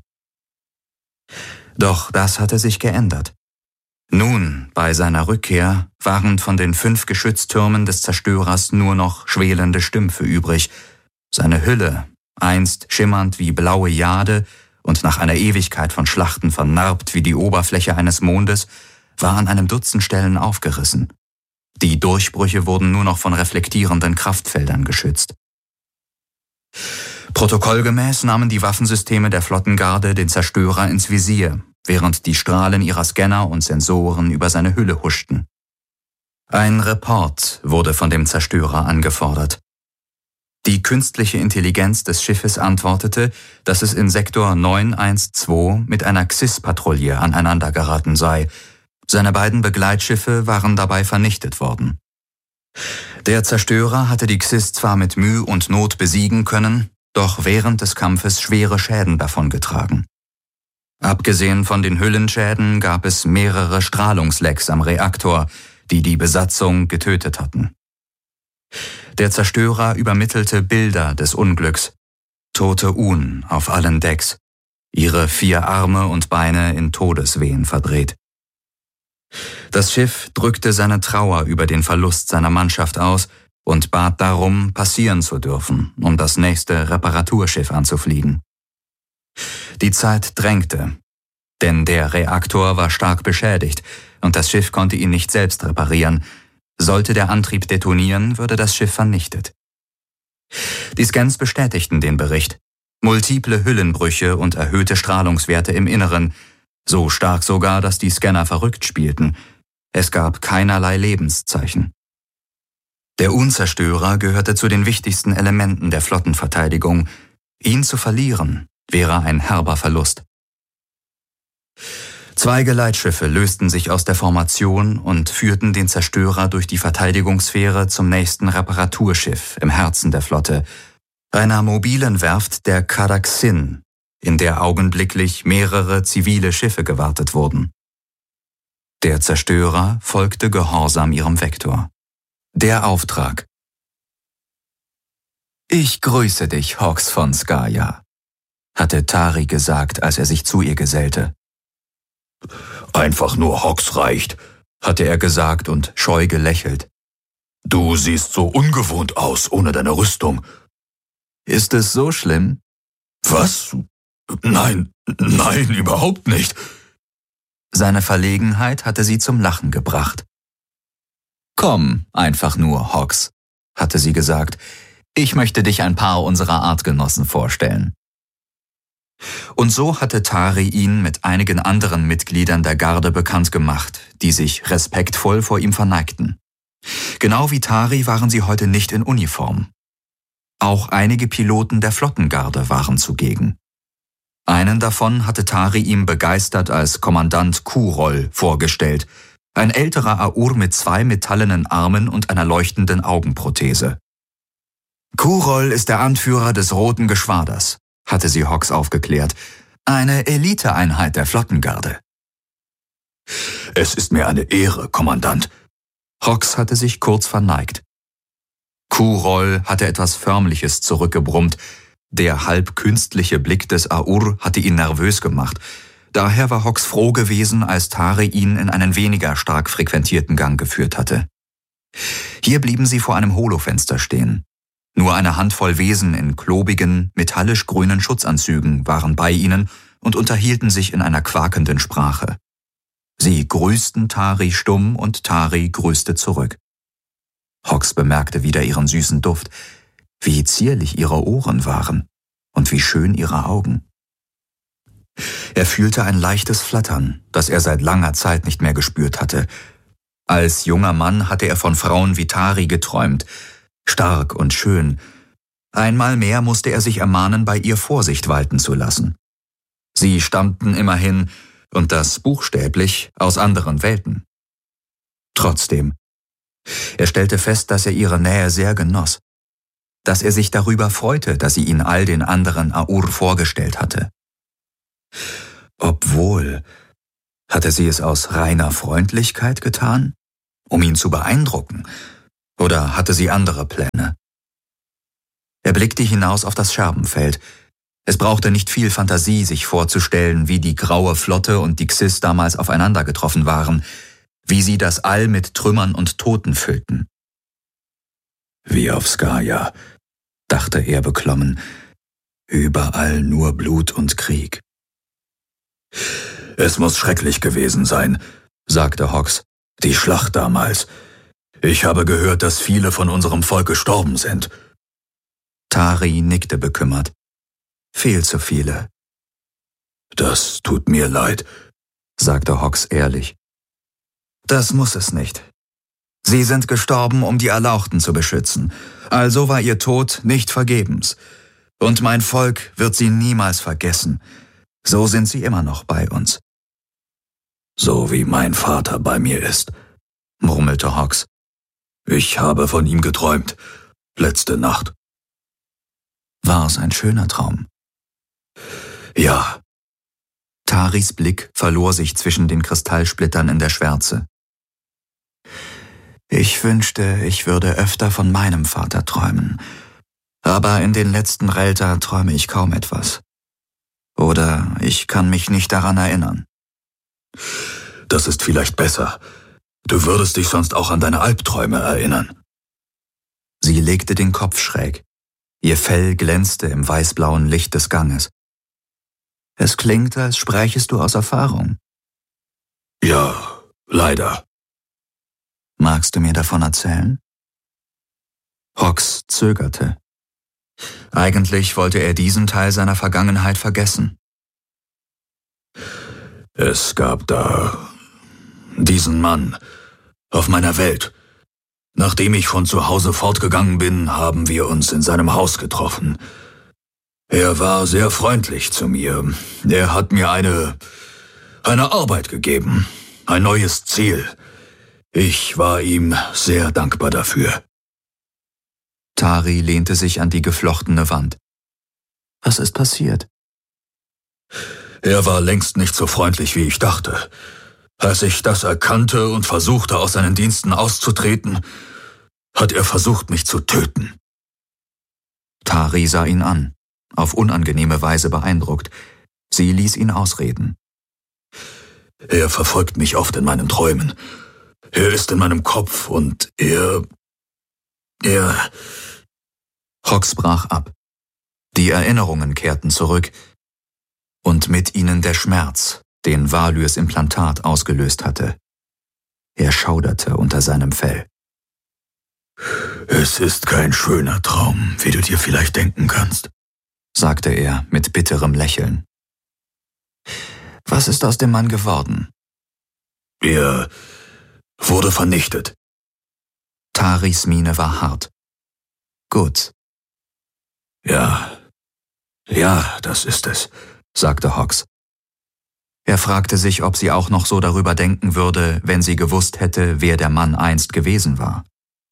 Doch das hatte sich geändert. Nun, bei seiner Rückkehr, waren von den fünf Geschütztürmen des Zerstörers nur noch schwelende Stümpfe übrig. Seine Hülle, einst schimmernd wie blaue Jade und nach einer Ewigkeit von Schlachten vernarbt wie die Oberfläche eines Mondes, war an einem Dutzend Stellen aufgerissen. Die Durchbrüche wurden nur noch von reflektierenden Kraftfeldern geschützt. Protokollgemäß nahmen die Waffensysteme der Flottengarde den Zerstörer ins Visier, während die Strahlen ihrer Scanner und Sensoren über seine Hülle huschten. Ein Report wurde von dem Zerstörer angefordert. Die künstliche Intelligenz des Schiffes antwortete, dass es in Sektor neun eins zwei mit einer Xyz-Patrouille aneinandergeraten sei. Seine beiden Begleitschiffe waren dabei vernichtet worden. Der Zerstörer hatte die Xyz zwar mit Mühe und Not besiegen können, doch während des Kampfes schwere Schäden davongetragen. Abgesehen von den Hüllenschäden gab es mehrere Strahlungslecks am Reaktor, die die Besatzung getötet hatten. Der Zerstörer übermittelte Bilder des Unglücks, tote Un auf allen Decks, ihre vier Arme und Beine in Todeswehen verdreht. Das Schiff drückte seine Trauer über den Verlust seiner Mannschaft aus und bat darum, passieren zu dürfen, um das nächste Reparaturschiff anzufliegen. Die Zeit drängte, denn der Reaktor war stark beschädigt und das Schiff konnte ihn nicht selbst reparieren. Sollte der Antrieb detonieren, würde das Schiff vernichtet. Die Scans bestätigten den Bericht. Multiple Hüllenbrüche und erhöhte Strahlungswerte im Inneren, so stark sogar, dass die Scanner verrückt spielten. Es gab keinerlei Lebenszeichen. Der Unzerstörer gehörte zu den wichtigsten Elementen der Flottenverteidigung. Ihn zu verlieren wäre ein herber Verlust. Zwei Geleitschiffe lösten sich aus der Formation und führten den Zerstörer durch die Verteidigungssphäre zum nächsten Reparaturschiff im Herzen der Flotte, einer mobilen Werft der Caraxin, in der augenblicklich mehrere zivile Schiffe gewartet wurden. Der Zerstörer folgte gehorsam ihrem Vektor. Der Auftrag. »Ich grüße dich, Hawks von Skaya«, hatte Tari gesagt, als er sich zu ihr gesellte. »Einfach nur Hawks reicht«, hatte er gesagt und scheu gelächelt. »Du siehst so ungewohnt aus ohne deine Rüstung.« »Ist es so schlimm?« »Was? Nein, nein, überhaupt nicht.« Seine Verlegenheit hatte sie zum Lachen gebracht. »Komm, einfach nur, Hawks«, hatte sie gesagt. »Ich möchte dich ein paar unserer Artgenossen vorstellen.« Und so hatte Tari ihn mit einigen anderen Mitgliedern der Garde bekannt gemacht, die sich respektvoll vor ihm verneigten. Genau wie Tari waren sie heute nicht in Uniform. Auch einige Piloten der Flottengarde waren zugegen. Einen davon hatte Tari ihm begeistert als Kommandant Kurol vorgestellt, ein älterer Aur mit zwei metallenen Armen und einer leuchtenden Augenprothese. Kurol ist der Anführer des Roten Geschwaders, hatte sie Hawks aufgeklärt, eine Eliteeinheit der Flottengarde. »Es ist mir eine Ehre, Kommandant.« Hawks hatte sich kurz verneigt. Kurol hatte etwas Förmliches zurückgebrummt. Der halb künstliche Blick des Aur hatte ihn nervös gemacht. Daher war Hawks froh gewesen, als Tari ihn in einen weniger stark frequentierten Gang geführt hatte. Hier blieben sie vor einem Holofenster stehen. Nur eine Handvoll Wesen in klobigen, metallisch grünen Schutzanzügen waren bei ihnen und unterhielten sich in einer quakenden Sprache. Sie grüßten Tari stumm und Tari grüßte zurück. Hawks bemerkte wieder ihren süßen Duft, wie zierlich ihre Ohren waren und wie schön ihre Augen. Er fühlte ein leichtes Flattern, das er seit langer Zeit nicht mehr gespürt hatte. Als junger Mann hatte er von Frauen wie Tari geträumt, stark und schön. Einmal mehr musste er sich ermahnen, bei ihr Vorsicht walten zu lassen. Sie stammten immerhin, und das buchstäblich, aus anderen Welten. Trotzdem, er stellte fest, dass er ihre Nähe sehr genoss. dass er sich darüber freute, dass sie ihn all den anderen Aur vorgestellt hatte. Obwohl, hatte sie es aus reiner Freundlichkeit getan, um ihn zu beeindrucken, oder hatte sie andere Pläne? Er blickte hinaus auf das Scherbenfeld. Es brauchte nicht viel Fantasie, sich vorzustellen, wie die graue Flotte und die Xys damals aufeinander getroffen waren, wie sie das All mit Trümmern und Toten füllten. Wie auf Skaja, dachte er beklommen, überall nur Blut und Krieg. Es muss schrecklich gewesen sein, sagte Hox, die Schlacht damals. Ich habe gehört, dass viele von unserem Volk gestorben sind. Tari nickte bekümmert. Viel zu viele. Das tut mir leid, sagte Hox ehrlich. Das muss es nicht. Sie sind gestorben, um die Erlauchten zu beschützen. Also war ihr Tod nicht vergebens. Und mein Volk wird sie niemals vergessen. So sind sie immer noch bei uns. So wie mein Vater bei mir ist, murmelte Hox. Ich habe von ihm geträumt, letzte Nacht. War es ein schöner Traum? Ja. Taris Blick verlor sich zwischen den Kristallsplittern in der Schwärze. Ich wünschte, ich würde öfter von meinem Vater träumen. Aber in den letzten Relta träume ich kaum etwas. Oder ich kann mich nicht daran erinnern. Das ist vielleicht besser. Du würdest dich sonst auch an deine Albträume erinnern. Sie legte den Kopf schräg. Ihr Fell glänzte im weißblauen Licht des Ganges. Es klingt, als sprächest du aus Erfahrung. Ja, leider. Magst du mir davon erzählen? Hox zögerte. Eigentlich wollte er diesen Teil seiner Vergangenheit vergessen. Es gab da diesen Mann auf meiner Welt. Nachdem ich von zu Hause fortgegangen bin, haben wir uns in seinem Haus getroffen. Er war sehr freundlich zu mir. Er hat mir eine, eine Arbeit gegeben, ein neues Ziel. Ich war ihm sehr dankbar dafür. Tari lehnte sich an die geflochtene Wand. Was ist passiert? Er war längst nicht so freundlich, wie ich dachte. Als ich das erkannte und versuchte, aus seinen Diensten auszutreten, hat er versucht, mich zu töten. Tari sah ihn an, auf unangenehme Weise beeindruckt. Sie ließ ihn ausreden. Er verfolgt mich oft in meinen Träumen. Er ist in meinem Kopf und er... er... Hox brach ab. Die Erinnerungen kehrten zurück und mit ihnen der Schmerz, den Valyrs Implantat ausgelöst hatte. Er schauderte unter seinem Fell. Es ist kein schöner Traum, wie du dir vielleicht denken kannst, sagte er mit bitterem Lächeln. Was ist aus dem Mann geworden? Er wurde vernichtet. Taris Miene war hart. Gut. Ja, ja, das ist es, sagte Hox. Er fragte sich, ob sie auch noch so darüber denken würde, wenn sie gewusst hätte, wer der Mann einst gewesen war.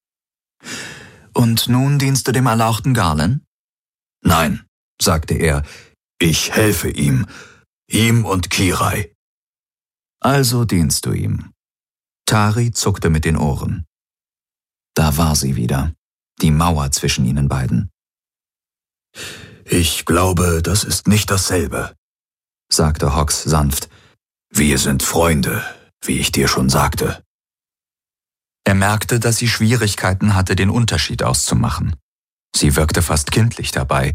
Und nun dienst du dem erlauchten Garlen? Nein, sagte er, ich helfe ihm, ihm und Kirai. Also dienst du ihm. Tari zuckte mit den Ohren. Da war sie wieder, die Mauer zwischen ihnen beiden. Ich glaube, das ist nicht dasselbe, sagte Hox sanft. Wir sind Freunde, wie ich dir schon sagte. Er merkte, dass sie Schwierigkeiten hatte, den Unterschied auszumachen. Sie wirkte fast kindlich dabei.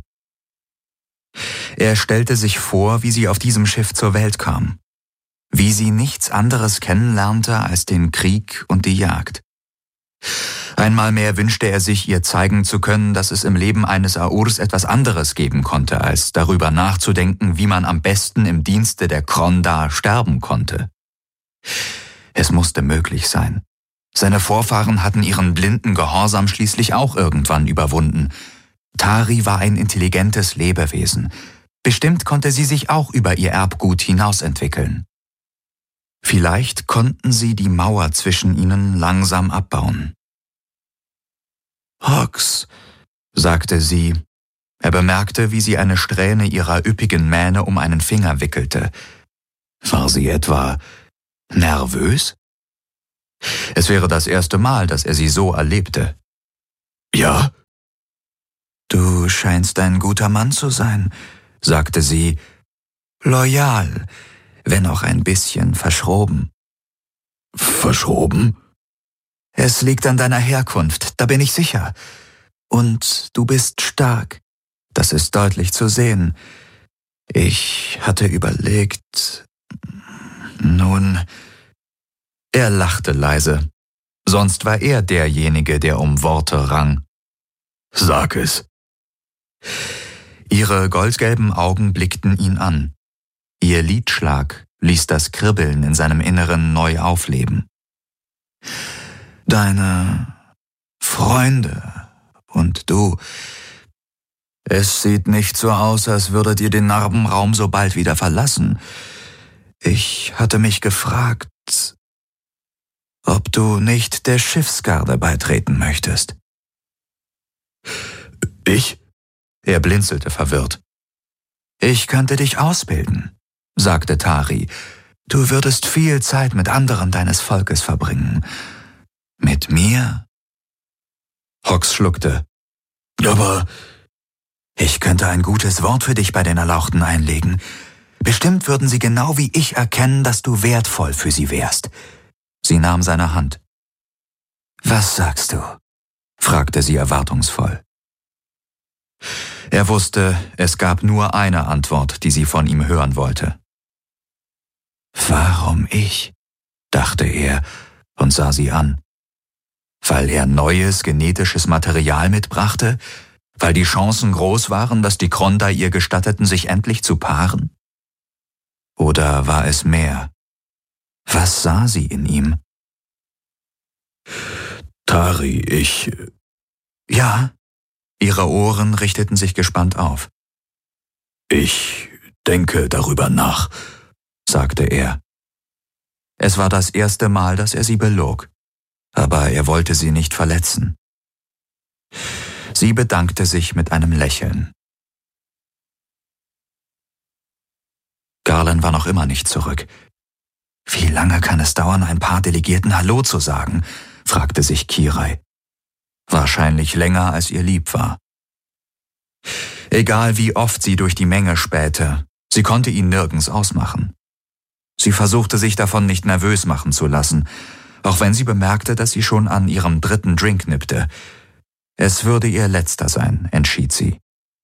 Er stellte sich vor, wie sie auf diesem Schiff zur Welt kam, wie sie nichts anderes kennenlernte als den Krieg und die Jagd. Einmal mehr wünschte er sich, ihr zeigen zu können, dass es im Leben eines Aurs etwas anderes geben konnte, als darüber nachzudenken, wie man am besten im Dienste der Kronda sterben konnte. Es musste möglich sein. Seine Vorfahren hatten ihren blinden Gehorsam schließlich auch irgendwann überwunden. Tari war ein intelligentes Lebewesen. Bestimmt konnte sie sich auch über ihr Erbgut hinausentwickeln. Vielleicht konnten sie die Mauer zwischen ihnen langsam abbauen. »Hox«, sagte sie. Er bemerkte, wie sie eine Strähne ihrer üppigen Mähne um einen Finger wickelte. War sie etwa nervös? Es wäre das erste Mal, dass er sie so erlebte. Ja? Du scheinst ein guter Mann zu sein, sagte sie. Loyal, wenn auch ein bisschen verschroben. Verschroben? Es liegt an deiner Herkunft, da bin ich sicher. Und du bist stark. Das ist deutlich zu sehen. Ich hatte überlegt... Nun... Er lachte leise. Sonst war er derjenige, der um Worte rang. Sag es. Ihre goldgelben Augen blickten ihn an. Ihr Lidschlag ließ das Kribbeln in seinem Inneren neu aufleben. Deine Freunde und du... Es sieht nicht so aus, als würdet ihr den Narbenraum so bald wieder verlassen. Ich hatte mich gefragt, ob du nicht der Schiffsgarde beitreten möchtest. Ich? Er blinzelte verwirrt. Ich könnte dich ausbilden, sagte Tari. Du würdest viel Zeit mit anderen deines Volkes verbringen. Mit mir? Hox schluckte. Aber... Ich könnte ein gutes Wort für dich bei den Erlauchten einlegen. Bestimmt würden sie genau wie ich erkennen, dass du wertvoll für sie wärst. Sie nahm seine Hand. Was sagst du? Fragte sie erwartungsvoll. Er wusste, es gab nur eine Antwort, die sie von ihm hören wollte. Warum ich? Dachte er und sah sie an. Weil er neues genetisches Material mitbrachte? Weil die Chancen groß waren, dass die Kronda ihr gestatteten, sich endlich zu paaren? Oder war es mehr? Was sah sie in ihm? Tari, ich... Ja, ihre Ohren richteten sich gespannt auf. Ich denke darüber nach, sagte er. Es war das erste Mal, dass er sie belog, aber er wollte sie nicht verletzen. Sie bedankte sich mit einem Lächeln. Garland war noch immer nicht zurück. Wie lange kann es dauern, ein paar Delegierten Hallo zu sagen? Fragte sich Kirai. Wahrscheinlich länger, als ihr lieb war. Egal wie oft sie durch die Menge spähte, sie konnte ihn nirgends ausmachen. Sie versuchte sich davon nicht nervös machen zu lassen, auch wenn sie bemerkte, dass sie schon an ihrem dritten Drink nippte. Es würde ihr letzter sein, entschied sie.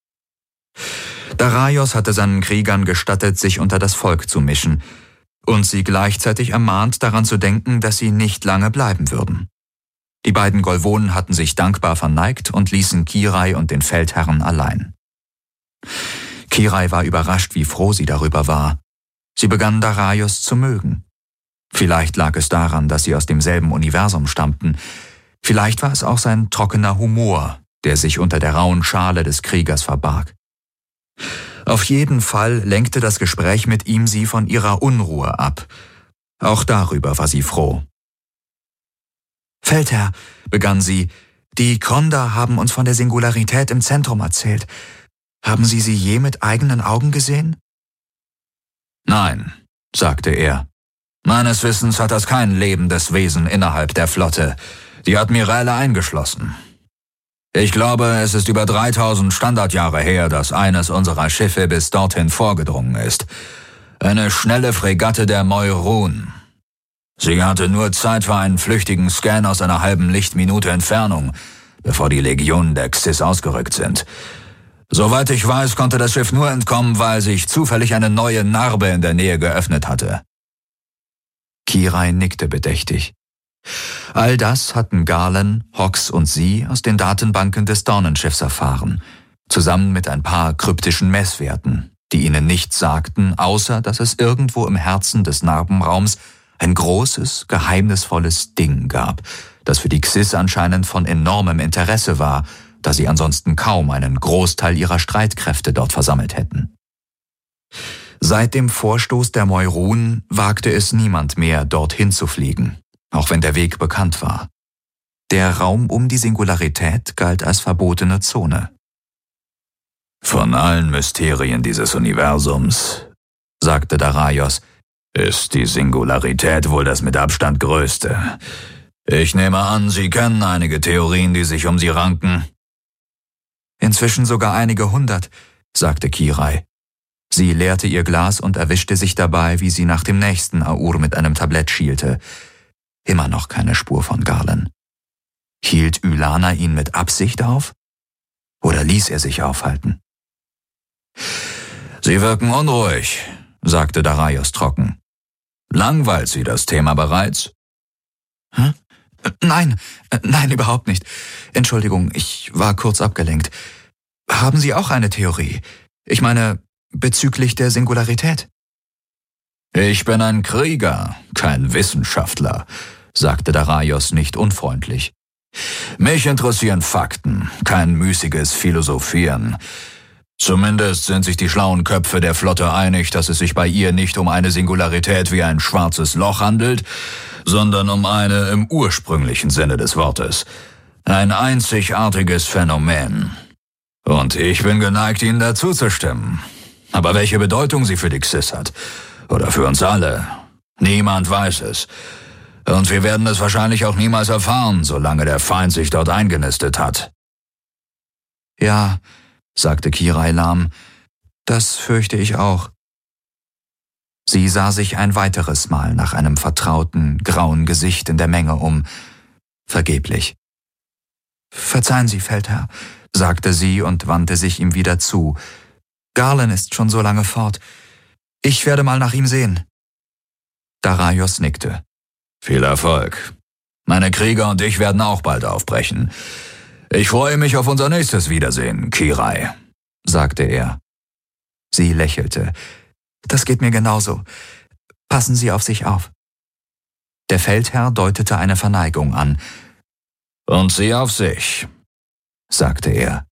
Daraios hatte seinen Kriegern gestattet, sich unter das Volk zu mischen und sie gleichzeitig ermahnt, daran zu denken, dass sie nicht lange bleiben würden. Die beiden Golvonen hatten sich dankbar verneigt und ließen Kirai und den Feldherren allein. Kirai war überrascht, wie froh sie darüber war. Sie begann Daraios zu mögen. Vielleicht lag es daran, dass sie aus demselben Universum stammten. Vielleicht war es auch sein trockener Humor, der sich unter der rauen Schale des Kriegers verbarg. Auf jeden Fall lenkte das Gespräch mit ihm sie von ihrer Unruhe ab. Auch darüber war sie froh. »Feldherr«, begann sie, »die Kronda haben uns von der Singularität im Zentrum erzählt. Haben Sie sie je mit eigenen Augen gesehen?« »Nein«, sagte er. »Meines Wissens hat das kein lebendes Wesen innerhalb der Flotte, die Admiräle eingeschlossen. Ich glaube, es ist über dreitausend Standardjahre her, dass eines unserer Schiffe bis dorthin vorgedrungen ist. Eine schnelle Fregatte der Moirun. Sie hatte nur Zeit für einen flüchtigen Scan aus einer halben Lichtminute Entfernung, bevor die Legionen der Xis ausgerückt sind. Soweit ich weiß, konnte das Schiff nur entkommen, weil sich zufällig eine neue Narbe in der Nähe geöffnet hatte.« Kirai nickte bedächtig. All das hatten Galen, Hox und sie aus den Datenbanken des Dornenschiffs erfahren, zusammen mit ein paar kryptischen Messwerten, die ihnen nichts sagten, außer dass es irgendwo im Herzen des Narbenraums ein großes, geheimnisvolles Ding gab, das für die Xis anscheinend von enormem Interesse war, da sie ansonsten kaum einen Großteil ihrer Streitkräfte dort versammelt hätten. Seit dem Vorstoß der Moirun wagte es niemand mehr, dorthin zu fliegen, auch wenn der Weg bekannt war. Der Raum um die Singularität galt als verbotene Zone. Von allen Mysterien dieses Universums, sagte Daraios, ist die Singularität wohl das mit Abstand größte. Ich nehme an, Sie kennen einige Theorien, die sich um sie ranken. Inzwischen sogar einige hundert, sagte Kirai. Sie leerte ihr Glas und erwischte sich dabei, wie sie nach dem nächsten Aur mit einem Tablett schielte. Immer noch keine Spur von Garland. Hielt Ylana ihn mit Absicht auf? Oder ließ er sich aufhalten? Sie wirken unruhig, sagte Daraios trocken. Langweilt Sie das Thema bereits? Hä? Nein, nein, überhaupt nicht. Entschuldigung, ich war kurz abgelenkt. Haben Sie auch eine Theorie? Ich meine, bezüglich der Singularität? Ich bin ein Krieger, kein Wissenschaftler, sagte Daraios nicht unfreundlich. Mich interessieren Fakten, kein müßiges Philosophieren. Zumindest sind sich die schlauen Köpfe der Flotte einig, dass es sich bei ihr nicht um eine Singularität wie ein schwarzes Loch handelt, sondern um eine im ursprünglichen Sinne des Wortes. Ein einzigartiges Phänomen. Und ich bin geneigt, Ihnen dazu zu stimmen. Aber welche Bedeutung sie für die Xyz hat, oder für uns alle, niemand weiß es. Und wir werden es wahrscheinlich auch niemals erfahren, solange der Feind sich dort eingenistet hat. Ja, sagte Kirai lahm, das fürchte ich auch. Sie sah sich ein weiteres Mal nach einem vertrauten, grauen Gesicht in der Menge um. Vergeblich. »Verzeihen Sie, Feldherr«, sagte sie und wandte sich ihm wieder zu. »Garland ist schon so lange fort. Ich werde mal nach ihm sehen.« Daraios nickte. »Viel Erfolg. Meine Krieger und ich werden auch bald aufbrechen. Ich freue mich auf unser nächstes Wiedersehen, Kirai«, sagte er. Sie lächelte. »Das geht mir genauso. Passen Sie auf sich auf.« Der Feldherr deutete eine Verneigung an. »Und Sie auf sich«, sagte er.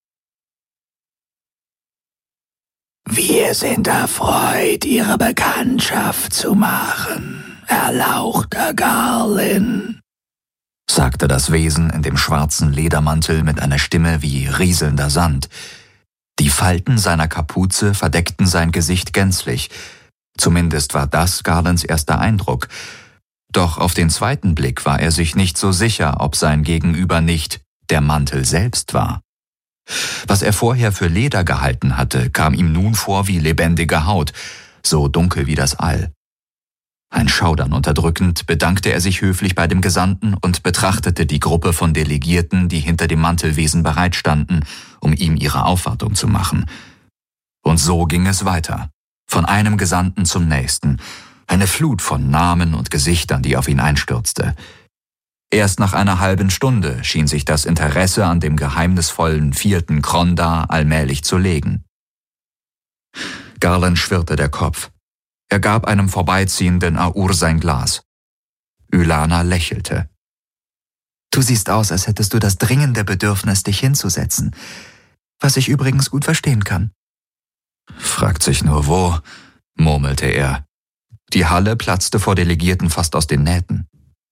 »Wir sind erfreut, Ihre Bekanntschaft zu machen, erlauchter Garland«, sagte das Wesen in dem schwarzen Ledermantel mit einer Stimme wie rieselnder Sand. Die Falten seiner Kapuze verdeckten sein Gesicht gänzlich. Zumindest war das Garlands erster Eindruck. Doch auf den zweiten Blick war er sich nicht so sicher, ob sein Gegenüber nicht der Mantel selbst war. Was er vorher für Leder gehalten hatte, kam ihm nun vor wie lebendige Haut, so dunkel wie das All. Ein Schaudern unterdrückend bedankte er sich höflich bei dem Gesandten und betrachtete die Gruppe von Delegierten, die hinter dem Mantelwesen bereitstanden, um ihm ihre Aufwartung zu machen. Und so ging es weiter, von einem Gesandten zum nächsten, eine Flut von Namen und Gesichtern, die auf ihn einstürzte. Erst nach einer halben Stunde schien sich das Interesse an dem geheimnisvollen vierten Kronda allmählich zu legen. Garland schwirrte der Kopf. Er gab einem vorbeiziehenden Aur sein Glas. Ylana lächelte. »Du siehst aus, als hättest du das dringende Bedürfnis, dich hinzusetzen, was ich übrigens gut verstehen kann.« »Fragt sich nur wo«, murmelte er. Die Halle platzte vor Delegierten fast aus den Nähten.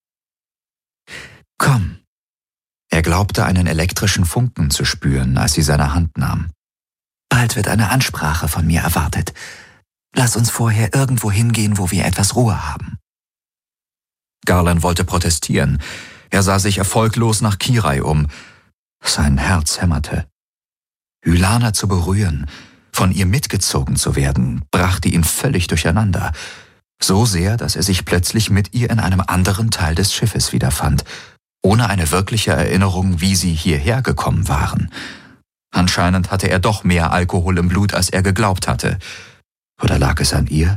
»Komm.« Er glaubte, einen elektrischen Funken zu spüren, als sie seine Hand nahm. »Bald wird eine Ansprache von mir erwartet. Lass uns vorher irgendwo hingehen, wo wir etwas Ruhe haben.« Garland wollte protestieren. Er sah sich erfolglos nach Kirai um. Sein Herz hämmerte. Ylana zu berühren, von ihr mitgezogen zu werden, brachte ihn völlig durcheinander. So sehr, dass er sich plötzlich mit ihr in einem anderen Teil des Schiffes wiederfand, ohne eine wirkliche Erinnerung, wie sie hierher gekommen waren. Anscheinend hatte er doch mehr Alkohol im Blut, als er geglaubt hatte. Oder lag es an ihr?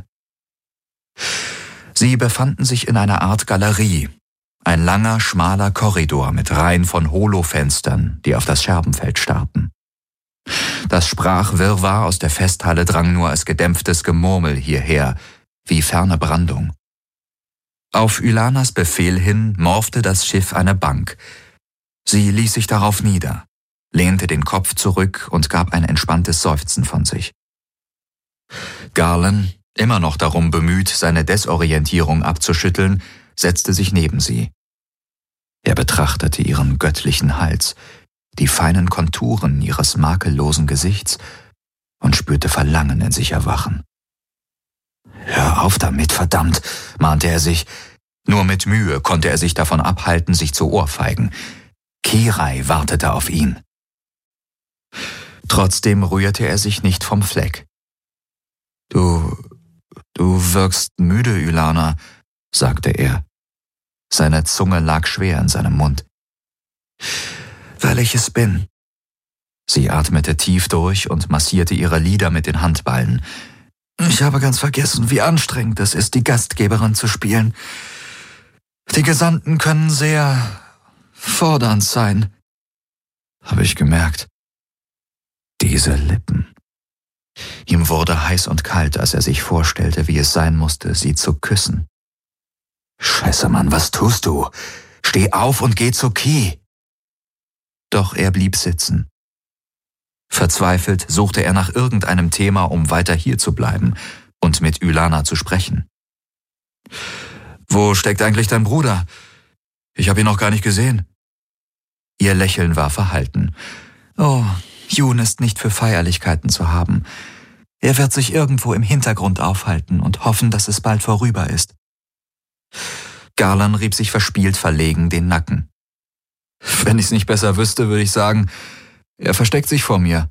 Sie befanden sich in einer Art Galerie, ein langer, schmaler Korridor mit Reihen von Holofenstern, die auf das Scherbenfeld starrten. Das Sprachwirrwarr aus der Festhalle drang nur als gedämpftes Gemurmel hierher, wie ferne Brandung. Auf Ylanas Befehl hin morfte das Schiff eine Bank. Sie ließ sich darauf nieder, lehnte den Kopf zurück und gab ein entspanntes Seufzen von sich. Garland, immer noch darum bemüht, seine Desorientierung abzuschütteln, setzte sich neben sie. Er betrachtete ihren göttlichen Hals, die feinen Konturen ihres makellosen Gesichts und spürte Verlangen in sich erwachen. »Hör auf damit, verdammt«, mahnte er sich. Nur mit Mühe konnte er sich davon abhalten, sich zu ohrfeigen. Kirai wartete auf ihn. Trotzdem rührte er sich nicht vom Fleck. »Du, du wirkst müde, Ylana«, sagte er. Seine Zunge lag schwer in seinem Mund. »Weil ich es bin.« Sie atmete tief durch und massierte ihre Lider mit den Handballen. »Ich habe ganz vergessen, wie anstrengend es ist, die Gastgeberin zu spielen. Die Gesandten können sehr fordernd sein, habe ich gemerkt.« Diese Lippen. Ihm wurde heiß und kalt, als er sich vorstellte, wie es sein musste, sie zu küssen. »Scheiße, Mann, was tust du? Steh auf und geh zu Ki!« Doch er blieb sitzen. Verzweifelt suchte er nach irgendeinem Thema, um weiter hier zu bleiben und mit Ylana zu sprechen. »Wo steckt eigentlich dein Bruder? Ich habe ihn noch gar nicht gesehen.« Ihr Lächeln war verhalten. »Oh, Jun ist nicht für Feierlichkeiten zu haben. Er wird sich irgendwo im Hintergrund aufhalten und hoffen, dass es bald vorüber ist.« Garlan rieb sich verspielt verlegen den Nacken. »Wenn ich's nicht besser wüsste, würde ich sagen, er versteckt sich vor mir.«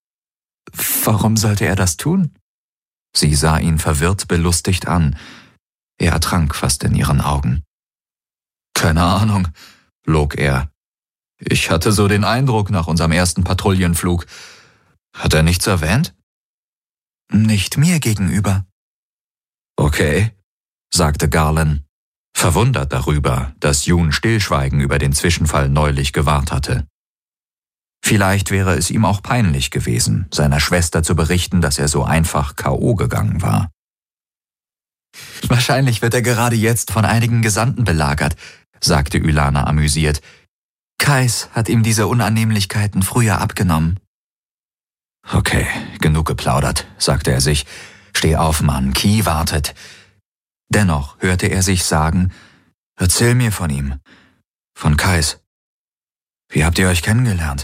»Warum sollte er das tun?« Sie sah ihn verwirrt belustigt an. Er ertrank fast in ihren Augen. »Keine Ahnung«, log er. »Ich hatte so den Eindruck nach unserem ersten Patrouillenflug. Hat er nichts erwähnt?« »Nicht mir gegenüber.« »Okay«, sagte Garlan, verwundert darüber, dass Jun Stillschweigen über den Zwischenfall neulich gewahrt hatte. Vielleicht wäre es ihm auch peinlich gewesen, seiner Schwester zu berichten, dass er so einfach K O gegangen war. »Wahrscheinlich wird er gerade jetzt von einigen Gesandten belagert«, sagte Ylana amüsiert. »Kais hat ihm diese Unannehmlichkeiten früher abgenommen.« »Okay, genug geplaudert«, sagte er sich. »Steh auf, Mann, Ki wartet.« Dennoch hörte er sich sagen, »Erzähl mir von ihm, von Kais. Wie habt ihr euch kennengelernt?«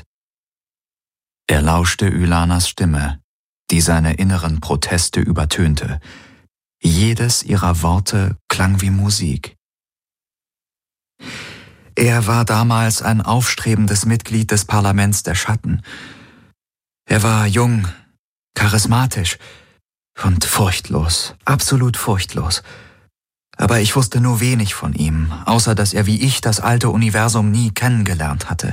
Er lauschte Ylanas Stimme, die seine inneren Proteste übertönte. Jedes ihrer Worte klang wie Musik. Er war damals ein aufstrebendes Mitglied des Parlaments der Schatten. Er war jung, charismatisch und furchtlos, absolut furchtlos. Aber ich wusste nur wenig von ihm, außer dass er wie ich das alte Universum nie kennengelernt hatte.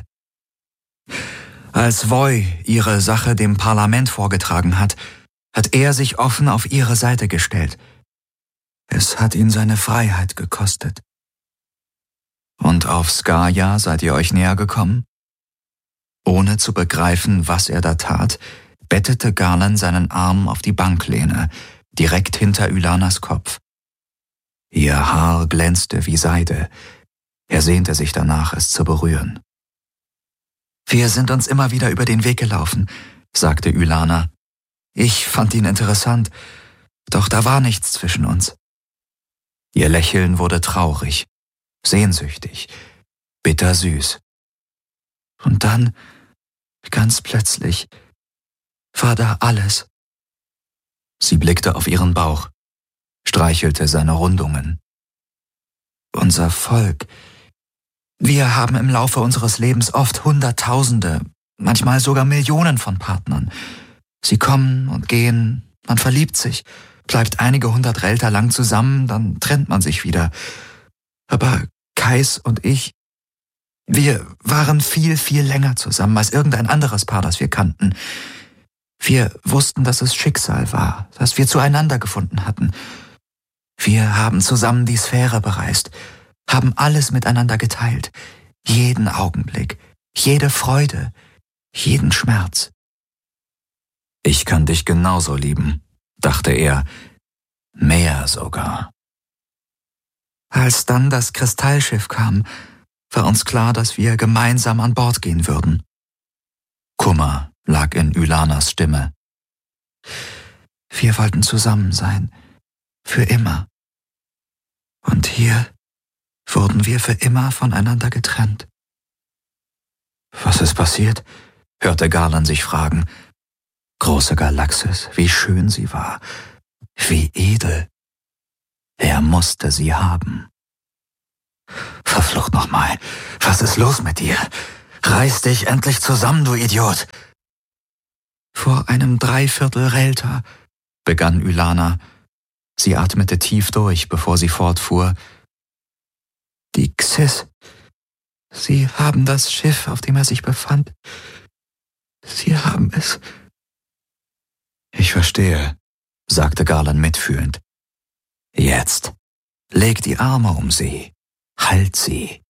Als Voi ihre Sache dem Parlament vorgetragen hat, hat er sich offen auf ihre Seite gestellt. Es hat ihn seine Freiheit gekostet. Und auf Skaya seid ihr euch näher gekommen? Ohne zu begreifen, was er da tat, bettete Garlan seinen Arm auf die Banklehne, direkt hinter Ylanas Kopf. Ihr Haar glänzte wie Seide. Er sehnte sich danach, es zu berühren. »Wir sind uns immer wieder über den Weg gelaufen«, sagte Ylana. »Ich fand ihn interessant, doch da war nichts zwischen uns.« Ihr Lächeln wurde traurig, sehnsüchtig, bittersüß. Und dann, ganz plötzlich, war da alles. Sie blickte auf ihren Bauch, streichelte seine Rundungen. »Unser Volk. Wir haben im Laufe unseres Lebens oft Hunderttausende, manchmal sogar Millionen von Partnern. Sie kommen und gehen, man verliebt sich, bleibt einige hundert Relter lang zusammen, dann trennt man sich wieder. Aber Kais und ich, wir waren viel, viel länger zusammen als irgendein anderes Paar, das wir kannten. Wir wussten, dass es Schicksal war, dass wir zueinander gefunden hatten. Wir haben zusammen die Sphäre bereist, haben alles miteinander geteilt, jeden Augenblick, jede Freude, jeden Schmerz. »Ich kann dich genauso lieben«, dachte er, »mehr sogar.« Als dann das Kristallschiff kam, war uns klar, dass wir gemeinsam an Bord gehen würden. Kummer lag in Ylanas Stimme. Wir wollten zusammen sein, für immer. Und hier wurden wir für immer voneinander getrennt. Was ist passiert? Hörte Garland sich fragen. Große Galaxis, wie schön sie war, wie edel. Er musste sie haben. Verflucht nochmal, was ist los mit dir? Reiß dich endlich zusammen, du Idiot! Vor einem Dreiviertel Relta, begann Ylana. Sie atmete tief durch, bevor sie fortfuhr. Die Xyz, sie haben das Schiff, auf dem er sich befand. Sie haben es. Ich verstehe, sagte Garland mitfühlend. Jetzt, leg die Arme um sie, halt sie.